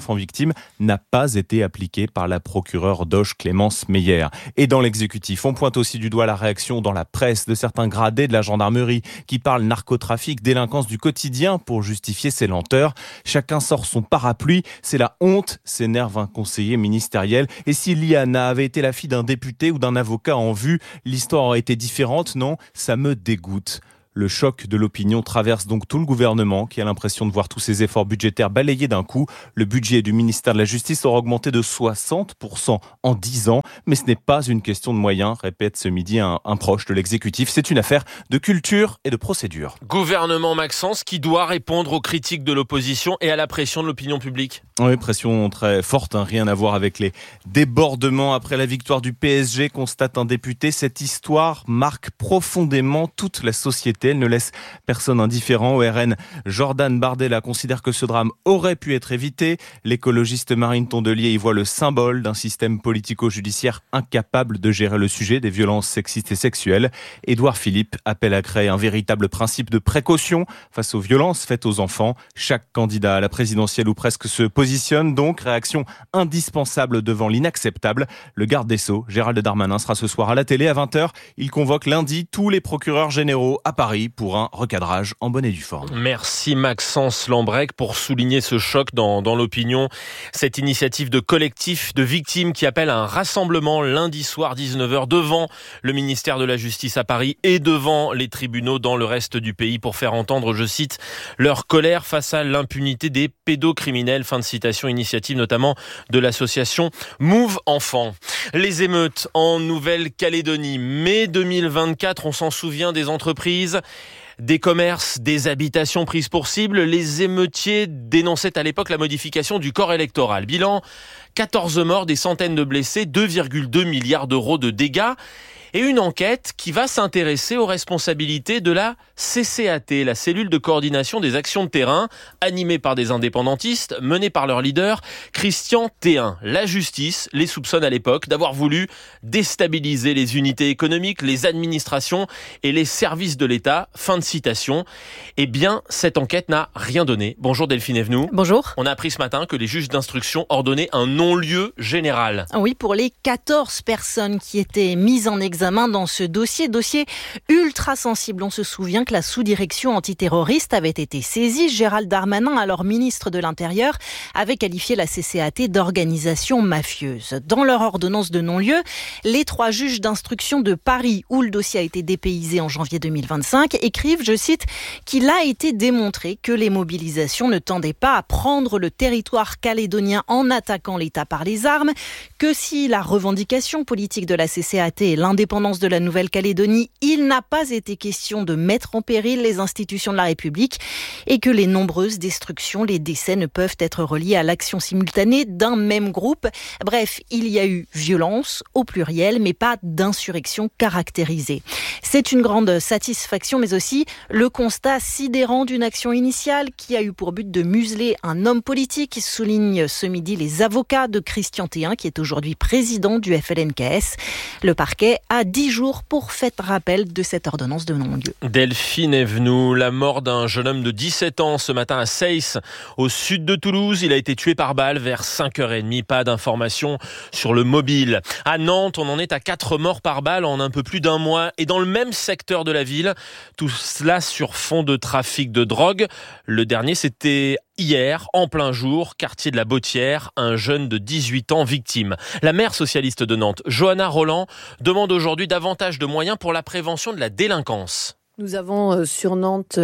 enfants victimes n'a pas été appliquée par la procureure d'Auch, Clémence Meyer. Et dans l'exécutif, on pointe aussi du doigt la réaction dans la presse de certains gradés de la gendarmerie qui parlent narcotrafic, délinquance du quotidien pour justifier ces lenteurs. Chacun sort son parapluie, c'est la honte, s'énerve un conseiller ministériel. Et si Liana avait été la fille d'un député ou d'un avocat en vue, l'histoire aurait été différente, non ? Ça me dégoûte. Le choc de l'opinion traverse donc tout le gouvernement qui a l'impression de voir tous ses efforts budgétaires balayés d'un coup. Le budget du ministère de la Justice aura augmenté de soixante pour cent en dix ans. Mais ce n'est pas une question de moyens, répète ce midi un, un proche de l'exécutif. C'est une affaire de culture et de procédure. Gouvernement Maxence qui doit répondre aux critiques de l'opposition et à la pression de l'opinion publique. Oui, pression très forte, hein, rien à voir avec les débordements après la victoire du P S G, constate un député. Cette histoire marque profondément toute la société. Elle ne laisse personne indifférent. Au R N, Jordan Bardella considère que ce drame aurait pu être évité. L'écologiste Marine Tondelier y voit le symbole d'un système politico-judiciaire incapable de gérer le sujet des violences sexistes et sexuelles. Édouard Philippe appelle à créer un véritable principe de précaution face aux violences faites aux enfants. Chaque candidat à la présidentielle ou presque se positionne donc. Réaction indispensable devant l'inacceptable. Le garde des Sceaux, Gérald Darmanin, sera ce soir à la télé à vingt heures. Il convoque lundi tous les procureurs généraux à Paris pour un recadrage en bonne et due forme. Merci Maxence Lambrec pour souligner ce choc dans, dans l'opinion. Cette initiative de collectif de victimes qui appelle à un rassemblement lundi soir dix-neuf heures devant le ministère de la Justice à Paris et devant les tribunaux dans le reste du pays pour faire entendre, je cite, leur colère face à l'impunité des pédocriminels. Fin de citation, initiative notamment de l'association Move Enfants. Les émeutes en Nouvelle-Calédonie, mai deux mille vingt-quatre, on s'en souvient, des entreprises, des commerces, des habitations prises pour cible. Les émeutiers dénonçaient à l'époque la modification du corps électoral. Bilan, quatorze morts, des centaines de blessés, deux virgule deux milliards d'euros de dégâts. Et une enquête qui va s'intéresser aux responsabilités de la C C A T, la cellule de coordination des actions de terrain, animée par des indépendantistes, menée par leur leader, Christian Théin. La justice les soupçonne à l'époque d'avoir voulu déstabiliser les unités économiques, les administrations et les services de l'État. Fin de citation. Eh bien, cette enquête n'a rien donné. Bonjour Delphine Evenou. Bonjour. On a appris ce matin que les juges d'instruction ordonnaient un non-lieu général. Oui, pour les quatorze personnes qui étaient mises en examen dans ce dossier, dossier ultra sensible. On se souvient que la sous-direction antiterroriste avait été saisie. Gérald Darmanin, alors ministre de l'Intérieur, avait qualifié la C C A T d'organisation mafieuse. Dans leur ordonnance de non-lieu, les trois juges d'instruction de Paris, où le dossier a été dépaysé en janvier deux mille vingt-cinq, écrivent, je cite, qu'il a été démontré que les mobilisations ne tendaient pas à prendre le territoire calédonien en attaquant l'État par les armes, que si la revendication politique de la C C A T est l'indépendance de la Nouvelle-Calédonie, il n'a pas été question de mettre en péril les institutions de la République et que les nombreuses destructions, les décès ne peuvent être reliés à l'action simultanée d'un même groupe. Bref, il y a eu violence au pluriel, mais pas d'insurrection caractérisée. C'est une grande satisfaction, mais aussi le constat sidérant d'une action initiale qui a eu pour but de museler un homme politique, souligne ce midi les avocats de Christian Théin, qui est aujourd'hui président du F L N K S. Le parquet a dix jours pour faire rappel de cette ordonnance de non-lieu. Delphine Evenou, la mort d'un jeune homme de dix-sept ans ce matin à Seyss, au sud de Toulouse. Il a été tué par balle vers cinq heures trente. Pas d'informations sur le mobile. À Nantes, on en est à quatre morts par balle en un peu plus d'un mois. Et dans le même secteur de la ville, tout cela sur fond de trafic de drogue. Le dernier, c'était hier, en plein jour, quartier de la Bottière, un jeune de dix-huit ans victime. La maire socialiste de Nantes, Johanna Roland, demande aujourd'hui davantage de moyens pour la prévention de la délinquance. Nous avons sur Nantes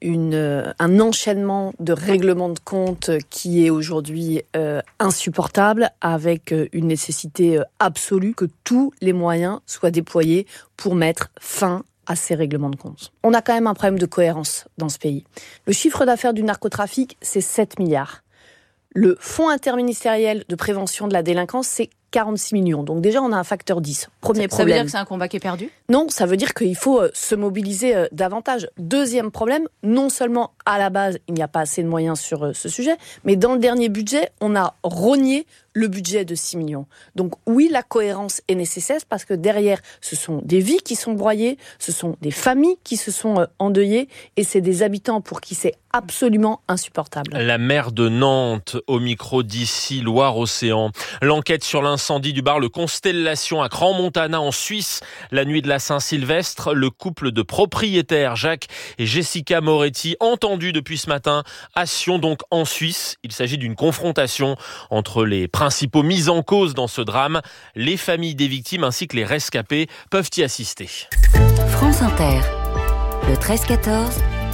une, un enchaînement de règlements de compte qui est aujourd'hui euh, insupportable, avec une nécessité absolue que tous les moyens soient déployés pour mettre fin à ces règlements de compte. On a quand même un problème de cohérence dans ce pays. Le chiffre d'affaires du narcotrafic, c'est sept milliards. Le fonds interministériel de prévention de la délinquance, c'est quarante-six millions. Donc déjà, on a un facteur dix. Premier ça, problème. Ça veut dire que c'est un combat qui est perdu ? Non, ça veut dire qu'il faut se mobiliser davantage. Deuxième problème, non seulement à la base, il n'y a pas assez de moyens sur euh, ce sujet. Mais dans le dernier budget, on a rogné le budget de six millions. Donc oui, la cohérence est nécessaire parce que derrière, ce sont des vies qui sont broyées, ce sont des familles qui se sont euh, endeuillées et c'est des habitants pour qui c'est absolument insupportable. La maire de Nantes, au micro d'ici Loire-Océan. L'enquête sur l'incendie du bar Le Constellation à Crans-Montana en Suisse, la nuit de la Saint-Sylvestre. Le couple de propriétaires, Jacques et Jessica Moretti, entendus depuis ce matin à Sion, donc en Suisse. Il s'agit d'une confrontation entre les principaux mis en cause dans ce drame. Les familles des victimes ainsi que les rescapés peuvent y assister. France Inter, le treize quatorze,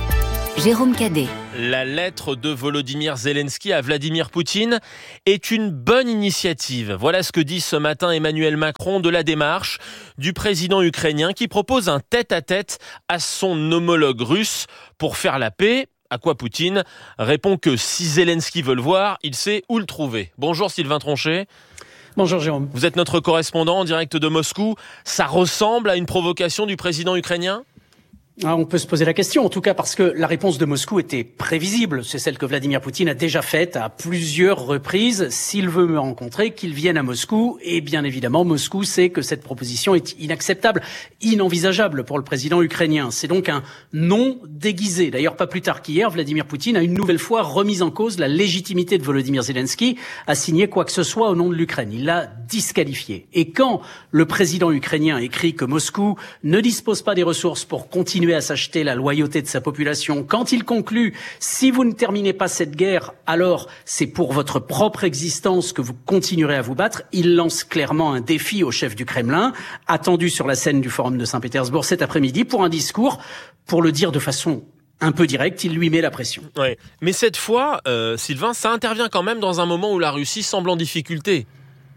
Jérôme Cadet. La lettre de Volodymyr Zelensky à Vladimir Poutine est une bonne initiative. Voilà ce que dit ce matin Emmanuel Macron de la démarche du président ukrainien qui propose un tête-à-tête à son homologue russe pour faire la paix. À quoi Poutine répond que si Zelensky veut le voir, il sait où le trouver. Bonjour Sylvain Tronchet. Bonjour Jérôme. Vous êtes notre correspondant en direct de Moscou. Ça ressemble à une provocation du président ukrainien ? Ah, on peut se poser la question, en tout cas parce que la réponse de Moscou était prévisible. C'est celle que Vladimir Poutine a déjà faite à plusieurs reprises. S'il veut me rencontrer, qu'il vienne à Moscou. Et bien évidemment, Moscou sait que cette proposition est inacceptable, inenvisageable pour le président ukrainien. C'est donc un non déguisé. D'ailleurs, pas plus tard qu'hier, Vladimir Poutine a une nouvelle fois remis en cause la légitimité de Volodymyr Zelensky à signer quoi que ce soit au nom de l'Ukraine. Il l'a disqualifié. Et quand le président ukrainien écrit que Moscou ne dispose pas des ressources pour continuer à s'acheter la loyauté de sa population, quand il conclut « si vous ne terminez pas cette guerre, alors c'est pour votre propre existence que vous continuerez à vous battre », il lance clairement un défi au chef du Kremlin, attendu sur la scène du Forum de Saint-Pétersbourg cet après-midi pour un discours, pour le dire de façon un peu directe, il lui met la pression. Ouais. Mais cette fois, euh, Sylvain, ça intervient quand même dans un moment où la Russie semble en difficulté.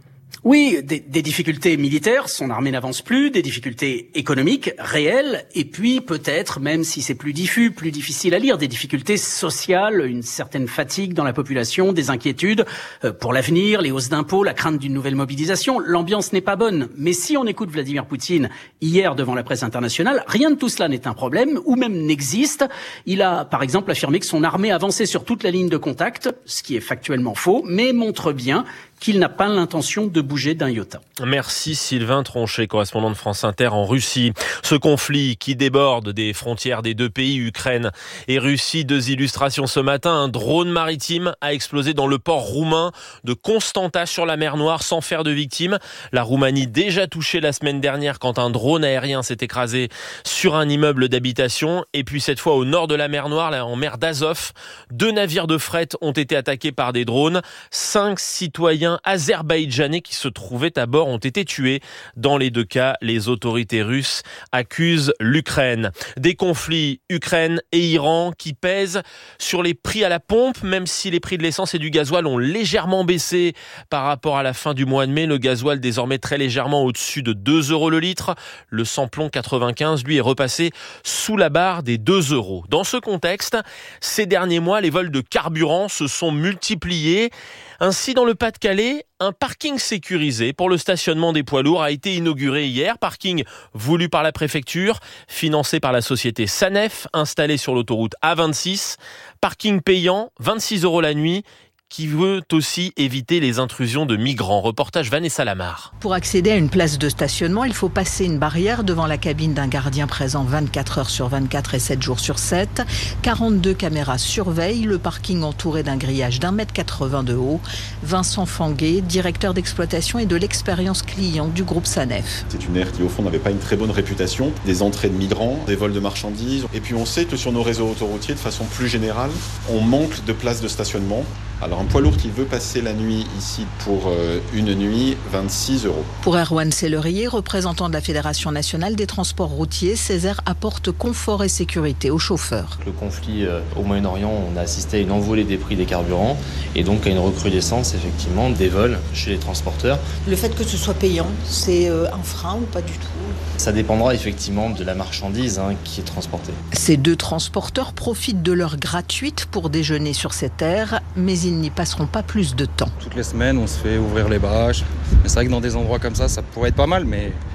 Oui, des, des difficultés militaires, son armée n'avance plus, des difficultés économiques réelles, et puis peut-être, même si c'est plus diffus, plus difficile à lire, des difficultés sociales, une certaine fatigue dans la population, des inquiétudes euh, pour l'avenir, les hausses d'impôts, la crainte d'une nouvelle mobilisation. L'ambiance n'est pas bonne, mais si on écoute Vladimir Poutine hier devant la presse internationale, rien de tout cela n'est un problème, ou même n'existe. Il a, par exemple, affirmé que son armée avançait sur toute la ligne de contact, ce qui est factuellement faux, mais montre bien qu'il n'a pas l'intention de bouger d'un iota. Merci Sylvain Tronchet, correspondant de France Inter en Russie. Ce conflit qui déborde des frontières des deux pays, Ukraine et Russie. Deux illustrations ce matin. Un drone maritime a explosé dans le port roumain de Constanta sur la mer Noire sans faire de victimes. La Roumanie déjà touchée la semaine dernière quand un drone aérien s'est écrasé sur un immeuble d'habitation. Et puis cette fois au nord de la mer Noire, là, en mer d'Azov, deux navires de fret ont été attaqués par des drones. Cinq citoyens azerbaïdjanais qui se trouvaient à bord ont été tués. Dans les deux cas, les autorités russes accusent l'Ukraine. Des conflits Ukraine et Iran qui pèsent sur les prix à la pompe, même si les prix de l'essence et du gasoil ont légèrement baissé par rapport à la fin du mois de mai. Le gasoil désormais très légèrement au-dessus de deux euros le litre. Le samplon quatre-vingt-quinze, lui, est repassé sous la barre des deux euros. Dans ce contexte, ces derniers mois, les vols de carburant se sont multipliés. Ainsi, dans le Pas-de-Calais, un parking sécurisé pour le stationnement des poids lourds a été inauguré hier. Parking voulu par la préfecture, financé par la société Sanef, installé sur l'autoroute A vingt-six. Parking payant, vingt-six euros la nuit, qui veut aussi éviter les intrusions de migrants. Reportage Vanessa Lamar. Pour accéder à une place de stationnement, il faut passer une barrière devant la cabine d'un gardien présent vingt-quatre heures sur vingt-quatre et sept jours sur sept. quarante-deux caméras surveillent le parking entouré d'un grillage d'un mètre quatre-vingts de haut. Vincent Fanguet, directeur d'exploitation et de l'expérience client du groupe Sanef. C'est une aire qui au fond n'avait pas une très bonne réputation. Des entrées de migrants, des vols de marchandises. Et puis on sait que sur nos réseaux autoroutiers, de façon plus générale, on manque de places de stationnement. Alors un poids lourd qui veut passer la nuit ici pour euh, une nuit, vingt-six euros. Pour Erwan Sellerier, représentant de la Fédération nationale des transports routiers, ces aires apportent confort et sécurité aux chauffeurs. Le conflit euh, au Moyen-Orient, on a assisté à une envolée des prix des carburants et donc à une recrudescence effectivement des vols chez les transporteurs. Le fait que ce soit payant, c'est euh, un frein ou pas du tout ? Ça dépendra effectivement de la marchandise hein, qui est transportée. Ces deux transporteurs profitent de l'heure gratuite pour déjeuner sur cette aire, mais ils n'y passeront pas plus de temps. Toutes les semaines, on se fait ouvrir les bâches. Mais c'est vrai que dans des endroits comme ça, ça pourrait être pas mal, mais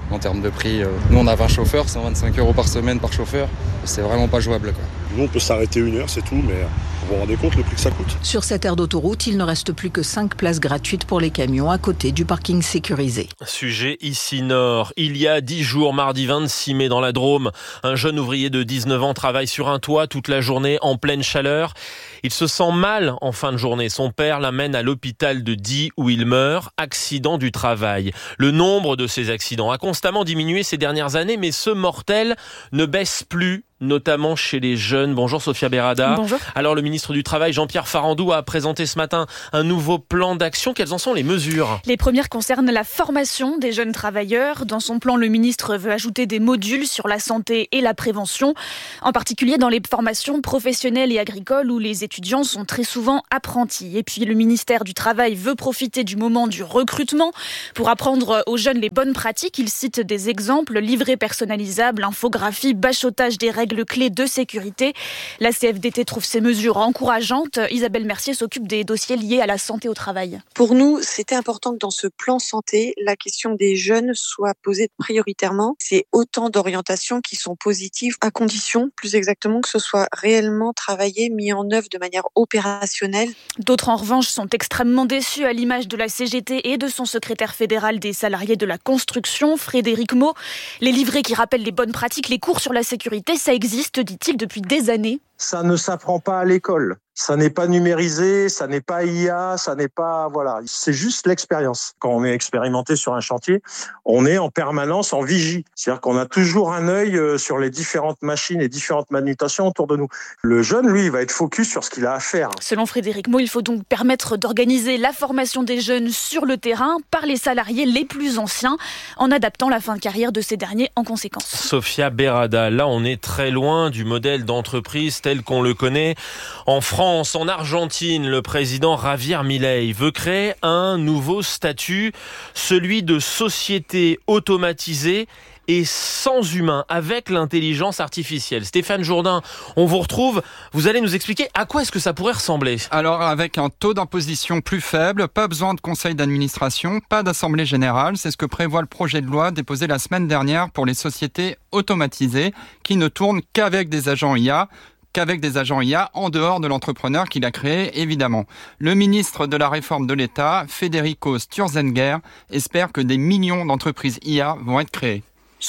en termes de prix. Nous, on a vingt chauffeurs, cent vingt-cinq euros par semaine par chauffeur. C'est vraiment pas jouable, quoi. Nous, on peut s'arrêter une heure, c'est tout, mais vous vous rendez compte le prix que ça coûte. Sur cette aire d'autoroute, il ne reste plus que cinq places gratuites pour les camions à côté du parking sécurisé. Sujet ici nord. Il y a dix jours, mardi vingt-six mai, dans la Drôme, un jeune ouvrier de dix-neuf ans travaille sur un toit toute la journée en pleine chaleur. Il se sent mal en fin de journée. Son père l'amène à l'hôpital de Die où il meurt. Accident du travail. Le nombre de ces accidents a constamment diminué ces dernières années, mais ce mortel ne baisse plus, notamment chez les jeunes. Bonjour Sophia Berada. Bonjour. Alors le ministre du Travail, Jean-Pierre Farandou, a présenté ce matin un nouveau plan d'action. Quelles en sont les mesures ? Les premières concernent la formation des jeunes travailleurs. Dans son plan, le ministre veut ajouter des modules sur la santé et la prévention, en particulier dans les formations professionnelles et agricoles où les étudiants sont très souvent apprentis. Et puis le ministère du Travail veut profiter du moment du recrutement pour apprendre aux jeunes les bonnes pratiques. Il cite des exemples: livrets personnalisables, infographie, bachotage des règles clés de sécurité. La C F D T trouve ces mesures encourageantes. Isabelle Mercier s'occupe des dossiers liés à la santé au travail. Pour nous, c'était important que dans ce plan santé, la question des jeunes soit posée prioritairement. C'est autant d'orientations qui sont positives, à condition, plus exactement, que ce soit réellement travaillé, mis en œuvre de manière opérationnelle. D'autres, en revanche, sont extrêmement déçus, à l'image de la C G T et de son secrétaire fédéral des salariés de la construction, Frédéric Mau. Les livrets qui rappellent les bonnes pratiques, les cours sur la sécurité, ça existe, dit-il, depuis des années. Ça ne s'apprend pas à l'école. Ça n'est pas numérisé, ça n'est pas I A, ça n'est pas... Voilà, c'est juste l'expérience. Quand on est expérimenté sur un chantier, on est en permanence en vigie. C'est-à-dire qu'on a toujours un œil sur les différentes machines et différentes manutations autour de nous. Le jeune, lui, il va être focus sur ce qu'il a à faire. Selon Frédéric Mau, il faut donc permettre d'organiser la formation des jeunes sur le terrain par les salariés les plus anciens, en adaptant la fin de carrière de ces derniers en conséquence. Sophia Berada, là on est très loin du modèle d'entreprise tel qu'on le connaît en France. En Argentine, le président Javier Milei veut créer un nouveau statut, celui de société automatisée et sans humain, avec l'intelligence artificielle. Stéphane Jourdain, on vous retrouve. Vous allez nous expliquer à quoi est-ce que ça pourrait ressembler. Alors, avec un taux d'imposition plus faible, pas besoin de conseil d'administration, pas d'assemblée générale. C'est ce que prévoit le projet de loi déposé la semaine dernière pour les sociétés automatisées qui ne tournent qu'avec des agents I A. qu'avec des agents I A en dehors de l'entrepreneur qui l'a créé, évidemment. Le ministre de la Réforme de l'État, Federico Sturzenegger, espère que des millions d'entreprises I A vont être créées.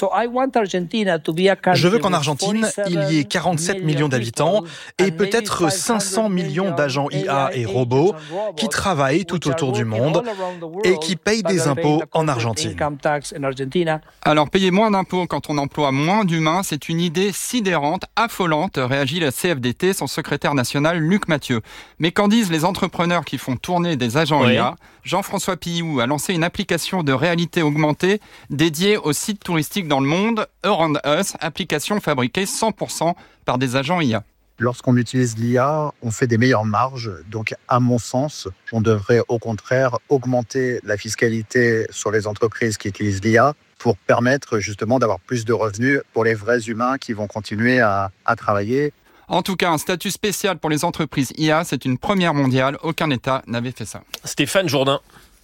Je veux qu'en Argentine, il y ait quarante-sept millions d'habitants et peut-être cinq cents millions d'agents I A et robots qui travaillent tout autour du monde et qui payent des impôts en Argentine. Alors, payer moins d'impôts quand on emploie moins d'humains, c'est une idée sidérante, affolante, réagit la C F D T, son secrétaire national Luc Mathieu. Mais qu'en disent les entrepreneurs qui font tourner des agents oui. I A ? Jean-François Pillou a lancé une application de réalité augmentée dédiée aux sites touristiques dans le monde, Around Us, application fabriquée cent pour cent par des agents I A. Lorsqu'on utilise l'I A, on fait des meilleures marges. Donc, à mon sens, on devrait au contraire augmenter la fiscalité sur les entreprises qui utilisent l'I A pour permettre justement d'avoir plus de revenus pour les vrais humains qui vont continuer à, à travailler. En tout cas, un statut spécial pour les entreprises I A, c'est une première mondiale. Aucun État n'avait fait ça. Stéphane Jourdain.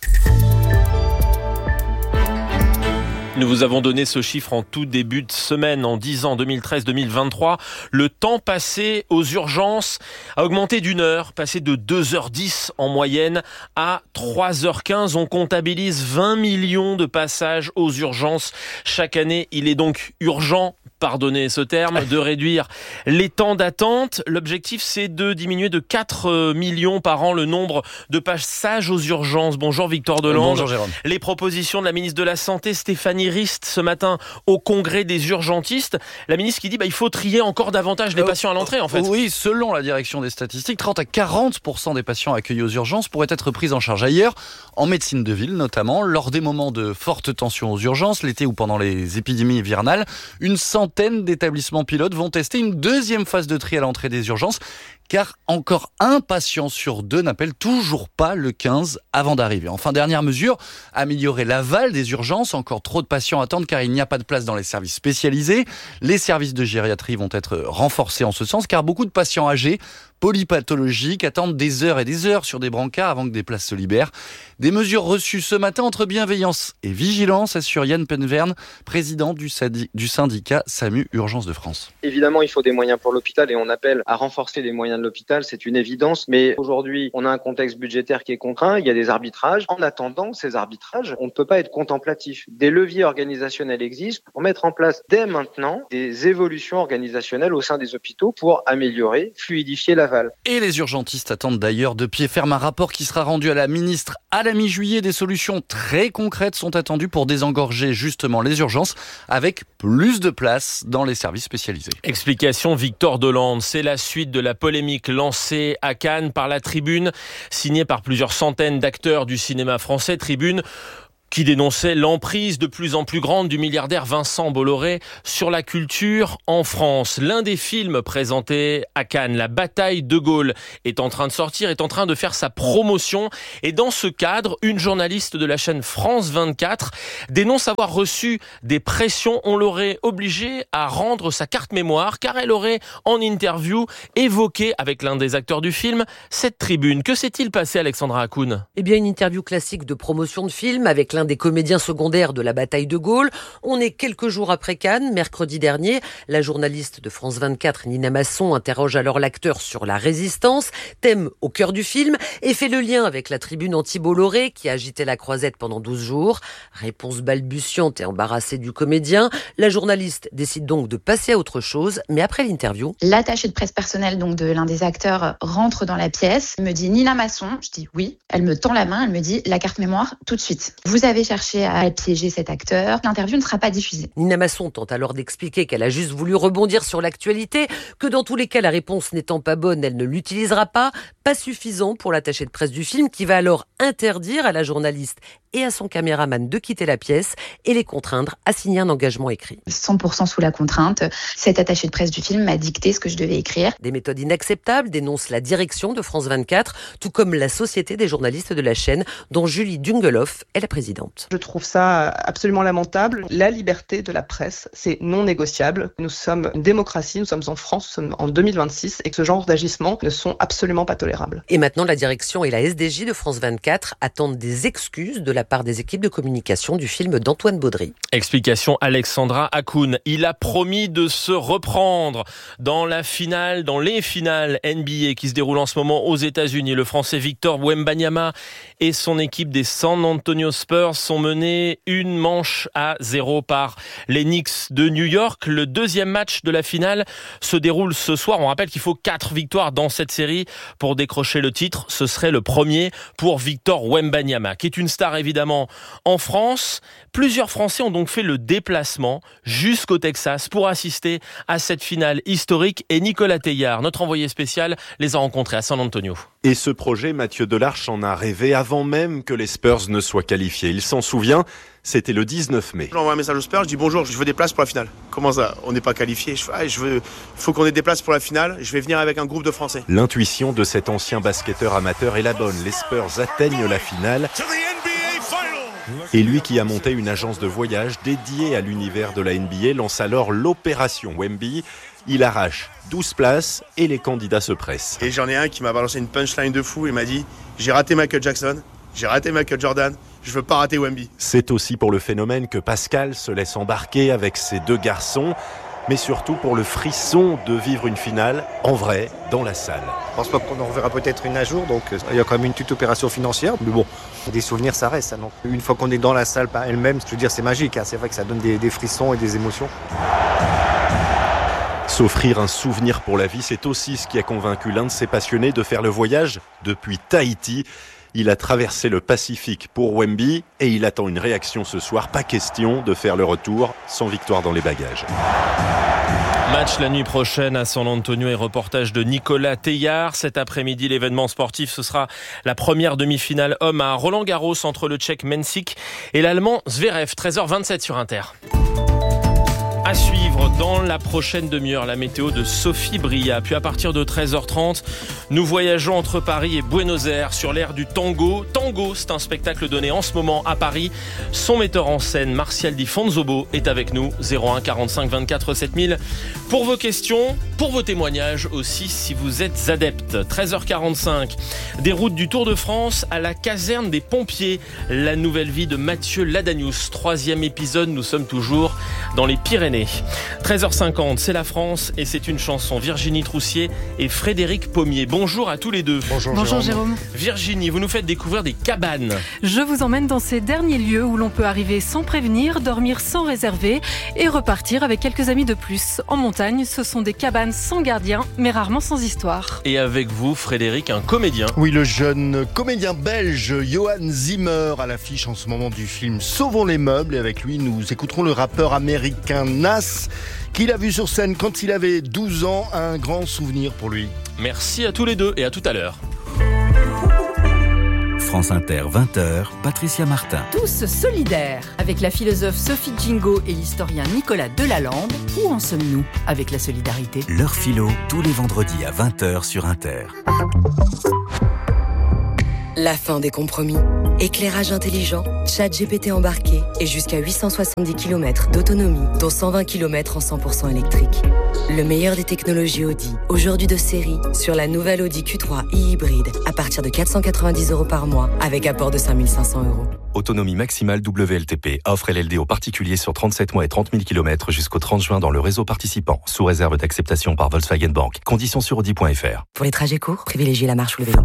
Nous vous avons donné ce chiffre en tout début de semaine, en dix ans, deux mille treize deux mille vingt-trois. Le temps passé aux urgences a augmenté d'une heure, passé de deux heures dix en moyenne à trois heures quinze. On comptabilise vingt millions de passages aux urgences chaque année. Il est donc urgent, pardonnez ce terme, de réduire les temps d'attente. L'objectif, c'est de diminuer de quatre millions par an le nombre de passages aux urgences. Bonjour Victor Delange. Bonjour Jérôme. Les propositions de la ministre de la Santé, Stéphanie Rist, ce matin au congrès des urgentistes. La ministre qui dit bah, il faut trier encore davantage les euh, patients à l'entrée en fait. Oui, selon la direction des statistiques, trente à quarante pour cent des patients accueillis aux urgences pourraient être pris en charge ailleurs, en médecine de ville notamment, lors des moments de forte tension aux urgences, l'été ou pendant les épidémies hivernales. Une centaine d'établissements pilotes vont tester une deuxième phase de tri à l'entrée des urgences car encore un patient sur deux n'appelle toujours pas le quinze avant d'arriver. Enfin, dernière mesure, améliorer l'aval des urgences. Encore trop de patients attendent car il n'y a pas de place dans les services spécialisés. Les services de gériatrie vont être renforcés en ce sens car beaucoup de patients âgés polypathologiques attendent des heures et des heures sur des brancards avant que des places se libèrent. Des mesures reçues ce matin entre bienveillance et vigilance, assure Yann Penverne, président du, sadi- du syndicat SAMU Urgence de France. Évidemment, il faut des moyens pour l'hôpital et on appelle à renforcer les moyens de l'hôpital, c'est une évidence. Mais aujourd'hui, on a un contexte budgétaire qui est contraint, il y a des arbitrages. En attendant ces arbitrages, on ne peut pas être contemplatif. Des leviers organisationnels existent pour mettre en place dès maintenant des évolutions organisationnelles au sein des hôpitaux pour améliorer, fluidifier la Et les urgentistes attendent d'ailleurs de pied ferme un rapport qui sera rendu à la ministre à la mi-juillet. Des solutions très concrètes sont attendues pour désengorger justement les urgences avec plus de place dans les services spécialisés. Explication Victor Delande. C'est la suite de la polémique lancée à Cannes par la Tribune, signée par plusieurs centaines d'acteurs du cinéma français. Tribune qui dénonçait l'emprise de plus en plus grande du milliardaire Vincent Bolloré sur la culture en France. L'un des films présentés à Cannes, La Bataille de Gaulle, est en train de sortir, est en train de faire sa promotion. Et dans ce cadre, une journaliste de la chaîne France vingt-quatre dénonce avoir reçu des pressions. On l'aurait obligée à rendre sa carte mémoire car elle aurait, en interview, évoqué avec l'un des acteurs du film cette tribune. Que s'est-il passé, Alexandra Hakoun ? Eh bien, une interview classique de promotion de film avec l'un des comédiens secondaires de la bataille de Gaulle. On est quelques jours après Cannes, mercredi dernier. La journaliste de France vingt-quatre, Nina Masson, interroge alors l'acteur sur la résistance, thème au cœur du film, et fait le lien avec la tribune anti-Bolloré qui agitait la croisette pendant douze jours. Réponse balbutiante et embarrassée du comédien. La journaliste décide donc de passer à autre chose, mais après l'interview... L'attachée de presse personnelle donc de l'un des acteurs rentre dans la pièce, me dit Nina Masson, je dis oui. Elle me tend la main, elle me dit la carte mémoire tout de suite. Vous avez cherché à piéger cet acteur. L'interview ne sera pas diffusée. Nina Masson tente alors d'expliquer qu'elle a juste voulu rebondir sur l'actualité, que dans tous les cas, la réponse n'étant pas bonne, elle ne l'utilisera pas. Pas suffisant pour l'attaché de presse du film qui va alors interdire à la journaliste et à son caméraman de quitter la pièce et les contraindre à signer un engagement écrit. cent pour cent sous la contrainte. Cet attaché de presse du film m'a dicté ce que je devais écrire. Des méthodes inacceptables, dénonce la direction de France vingt-quatre, tout comme la Société des journalistes de la chaîne, dont Julie Dungeloff est la présidente. Je trouve ça absolument lamentable. La liberté de la presse, c'est non négociable. Nous sommes une démocratie, nous sommes en France, nous sommes en deux mille vingt-six et que ce genre d'agissements ne sont absolument pas tolérables. Et maintenant, la direction et la S D J de France vingt-quatre attendent des excuses de la part des équipes de communication du film d'Antoine Baudry. Explication Alexandra Hakoun. Il a promis de se reprendre dans la finale, dans les finales N B A qui se déroulent en ce moment aux États-Unis. Le Français Victor Wembanyama et son équipe des San Antonio Spurs sont menés une manche à zéro par les Knicks de New York. Le deuxième match de la finale se déroule ce soir. On rappelle qu'il faut quatre victoires dans cette série pour décrocher le titre. Ce serait le premier pour Victor Wembanyama, qui est une star évidemment en France. Plusieurs Français ont donc fait le déplacement jusqu'au Texas pour assister à cette finale historique. Et Nicolas Teillard, notre envoyé spécial, les a rencontrés à San Antonio. Et ce projet, Mathieu Delarche en a rêvé avant même que les Spurs ne soient qualifiés. Il s'en souvient, c'était le dix-neuf mai. J'envoie un message aux Spurs, je dis bonjour, je veux des places pour la finale. Comment ça, on n'est pas qualifié? Je fais, ah, je veux, faut qu'on ait des places pour la finale, je vais venir avec un groupe de Français. L'intuition de cet ancien basketteur amateur est la bonne. Les Spurs atteignent la finale. Et lui qui a monté une agence de voyage dédiée à l'univers de la N B A lance alors l'opération Wemby. Il arrache douze places et les candidats se pressent. Et j'en ai un qui m'a balancé une punchline de fou et m'a dit « J'ai raté Michael Jackson, j'ai raté Michael Jordan, je veux pas rater Wemby ». C'est aussi pour le phénomène que Pascal se laisse embarquer avec ses deux garçons, mais surtout pour le frisson de vivre une finale en vrai dans la salle. Je pense pas qu'on en reverra peut-être une à jour, donc il y a quand même une toute opération financière, mais bon, des souvenirs ça reste. Donc, une fois qu'on est dans la salle par elle-même, je veux dire c'est magique, hein. C'est vrai que ça donne des, des frissons et des émotions. S'offrir un souvenir pour la vie, c'est aussi ce qui a convaincu l'un de ses passionnés de faire le voyage depuis Tahiti. Il a traversé le Pacifique pour Wemby et il attend une réaction ce soir. Pas question de faire le retour sans victoire dans les bagages. Match la nuit prochaine à San Antonio et reportage de Nicolas Teillard. Cet après-midi, l'événement sportif, ce sera la première demi-finale homme à Roland-Garros entre le Tchèque Mensik et l'Allemand Zverev. treize heures vingt-sept sur Inter. À suivre dans la prochaine demi-heure, la météo de Sophie Bria. Puis à partir de treize heures trente, nous voyageons entre Paris et Buenos Aires sur l'ère du tango. Tango, c'est un spectacle donné en ce moment à Paris. Son metteur en scène, Martial Di Fonzobo, est avec nous. zéro un quarante-cinq vingt-quatre sept mille pour vos questions, pour vos témoignages aussi si vous êtes adepte. treize heures quarante-cinq, des routes du Tour de France à la caserne des pompiers. La nouvelle vie de Mathieu Ladanius. Troisième épisode, nous sommes toujours dans les Pyrénées. treize heures cinquante, c'est la France et c'est une chanson. Virginie Troussier et Frédéric Pommier. Bonjour à tous les deux. Bonjour, Bonjour Jérôme. Jérôme. Virginie, vous nous faites découvrir des cabanes. Je vous emmène dans ces derniers lieux où l'on peut arriver sans prévenir, dormir sans réserver et repartir avec quelques amis de plus. En montagne, ce sont des cabanes sans gardien, mais rarement sans histoire. Et avec vous, Frédéric, un comédien. Oui, le jeune comédien belge Johan Zimmer à l'affiche en ce moment du film Sauvons les meubles. Et avec lui, nous écouterons le rappeur américain Nas, qu'il a vu sur scène quand il avait douze ans, un grand souvenir pour lui. Merci à tous les deux et à tout à l'heure. France Inter, vingt heures, Patricia Martin. Tous solidaires. Avec la philosophe Sophie Djingo et l'historien Nicolas Delalande, où en sommes-nous avec la solidarité ? L'heure philo, tous les vendredis à vingt heures sur Inter. La fin des compromis. Éclairage intelligent, chat G P T embarqué et jusqu'à huit cent soixante-dix kilomètres d'autonomie, dont cent vingt kilomètres en cent pour cent électrique. Le meilleur des technologies Audi, aujourd'hui de série, sur la nouvelle Audi Q trois e-hybride, à partir de quatre cent quatre-vingt-dix euros par mois, avec apport de cinq mille cinq cents euros. Autonomie maximale W L T P, offre L L D aux particuliers sur trente-sept mois et trente mille kilomètres jusqu'au trente juin dans le réseau participant, sous réserve d'acceptation par Volkswagen Bank. Conditions sur audi point f r. Pour les trajets courts, privilégiez la marche ou le vélo.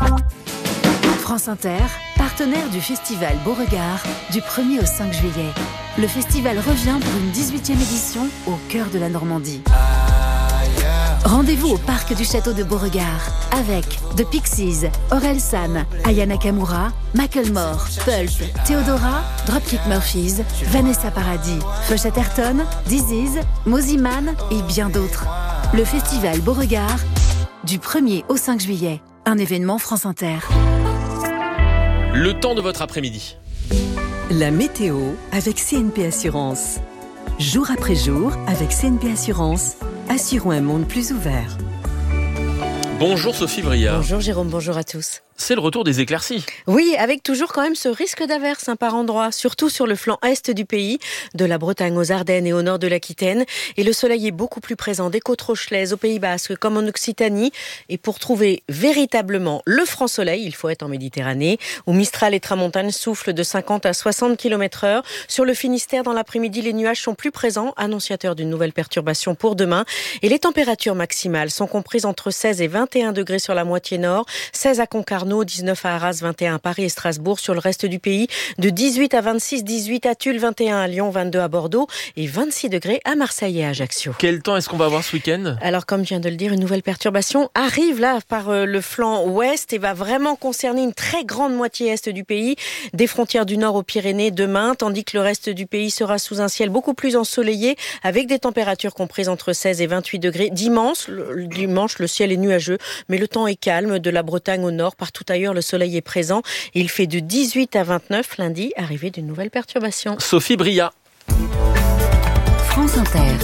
France Inter, partenaire du festival Beauregard du premier au cinq juillet. Le festival revient pour une dix-huitième édition au cœur de la Normandie. Rendez-vous au parc du château de Beauregard avec The Pixies, Orelsan, Aya Nakamura, Macklemore, Pulp, Theodora, Dropkick Murphys, Vanessa Paradis, Fush Atherton, Disease, Moziman et bien d'autres. Le festival Beauregard du premier au cinq juillet. Un événement France Inter. Le temps de votre après-midi. La météo avec C N P Assurance. Jour après jour, avec C N P Assurance, assurons un monde plus ouvert. Bonjour Sophie Bria. Bonjour Jérôme, bonjour à tous. C'est le retour des éclaircies. Oui, avec toujours quand même ce risque d'averse hein, par endroits, surtout sur le flanc est du pays, de la Bretagne aux Ardennes et au nord de l'Aquitaine. Et le soleil est beaucoup plus présent des côtes rochelaises, au Pays Basque, comme en Occitanie. Et pour trouver véritablement le franc soleil, il faut être en Méditerranée, où Mistral et Tramontane soufflent de cinquante à soixante kilomètres heure. Sur le Finistère, dans l'après-midi, les nuages sont plus présents, annonciateurs d'une nouvelle perturbation pour demain. Et les températures maximales sont comprises entre seize et vingt et un degrés sur la moitié nord, seize à Concarneau, dix-neuf à Arras, vingt et un à Paris et Strasbourg. Sur le reste du pays, de dix-huit à vingt-six, dix-huit à Tulle, vingt et un à Lyon, vingt-deux à Bordeaux et vingt-six degrés à Marseille et à Ajaccio. Quel temps est-ce qu'on va avoir ce week-end ? Alors, comme je viens de le dire, une nouvelle perturbation arrive là par le flanc ouest et va vraiment concerner une très grande moitié est du pays, des frontières du nord aux Pyrénées demain, tandis que le reste du pays sera sous un ciel beaucoup plus ensoleillé avec des températures comprises entre seize et vingt-huit degrés. Dimanche, le, dimanche, le ciel est nuageux, mais le temps est calme de la Bretagne au nord. Partout ailleurs, le soleil est présent. Il fait de dix-huit à vingt-neuf lundi, arrivée d'une nouvelle perturbation. Sophie Bria. France Inter.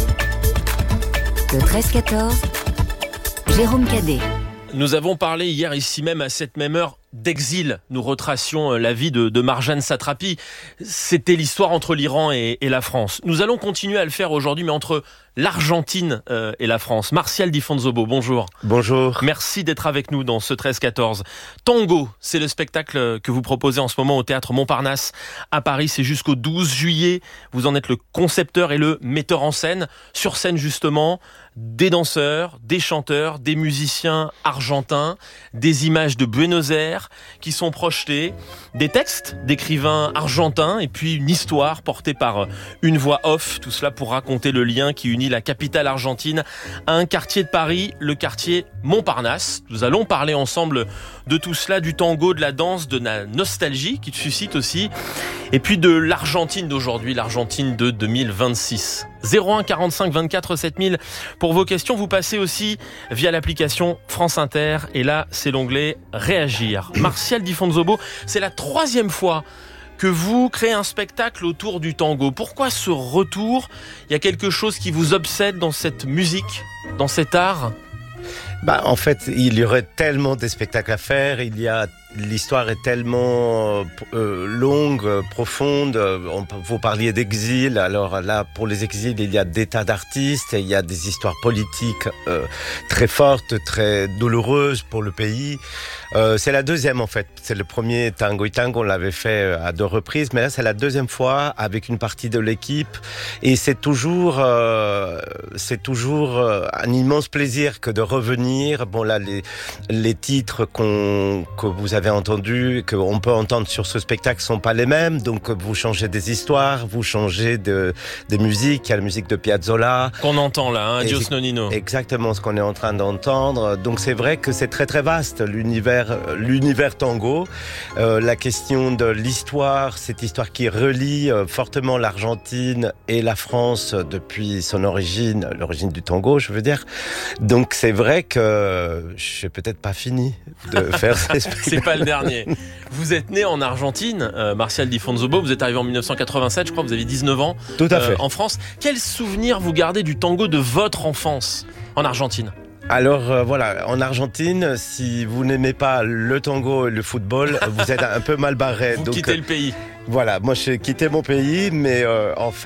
Le treize quatorze, Jérôme Cadet. Nous avons parlé hier ici même à cette même heure d'exil. Nous retracions la vie de, de Marjane Satrapi. C'était l'histoire entre l'Iran et, et la France. Nous allons continuer à le faire aujourd'hui, mais entre l'Argentine euh, et la France. Martial Di Fonzobo, bonjour. Bonjour. Merci d'être avec nous dans ce treize quatorze. Tango, c'est le spectacle que vous proposez en ce moment au Théâtre Montparnasse à Paris. C'est jusqu'au douze juillet. Vous en êtes le concepteur et le metteur en scène. Sur scène, justement, des danseurs, des chanteurs, des musiciens argentins, des images de Buenos Aires qui sont projetées, des textes d'écrivains argentins et puis une histoire portée par une voix off. Tout cela pour raconter le lien qui unit la capitale argentine à un quartier de Paris, le quartier Montparnasse. Nous allons parler ensemble de tout cela, du tango, de la danse, de la nostalgie qui te suscite aussi, et puis de l'Argentine d'aujourd'hui, l'Argentine de deux mille vingt-six. zéro un quarante-cinq vingt-quatre sept mille pour vos questions. Vous passez aussi via l'application France Inter et là c'est l'onglet Réagir. Martial Di Fonzobo, c'est la troisième fois que vous créez un spectacle autour du tango. Pourquoi ce retour ? Il y a quelque chose qui vous obsède dans cette musique, dans cet art ? Bah, en fait, il y aurait tellement de spectacles à faire. Il y a L'histoire est tellement euh, longue, profonde. On, vous parliez d'exil. Alors là, pour les exils, il y a des tas d'artistes et il y a des histoires politiques euh, très fortes, très douloureuses pour le pays. Euh, c'est la deuxième en fait. C'est le premier Tango et Tango, on l'avait fait à deux reprises, mais là c'est la deuxième fois avec une partie de l'équipe et c'est toujours, euh, c'est toujours un immense plaisir que de revenir. Bon là, les les titres qu'on que vous avez entendus, qu'on peut entendre sur ce spectacle sont pas les mêmes. Donc vous changez des histoires, vous changez de des musiques. Il y a la musique de Piazzolla qu'on entend là, hein, Dios Nonino. Exactement ce qu'on est en train d'entendre. Donc c'est vrai que c'est très très vaste l'univers. L'univers tango, euh, la question de l'histoire, cette histoire qui relie euh, fortement l'Argentine et la France depuis son origine, l'origine du tango, je veux dire. Donc c'est vrai que je n'ai peut-être pas fini de faire ces spectacles. C'est pas le dernier. Vous êtes né en Argentine, euh, Martial Di Fonzobo, vous êtes arrivé en dix-neuf cent quatre-vingt-sept, je crois, vous avez dix-neuf ans. Tout à fait. Euh, en France. Quel souvenir vous gardez du tango de votre enfance en Argentine ? Alors euh, voilà, en Argentine, si vous n'aimez pas le tango et le football, vous êtes un peu mal barré. Vous donc, quittez le pays. Voilà, moi j'ai quitté mon pays, mais euh, en fait,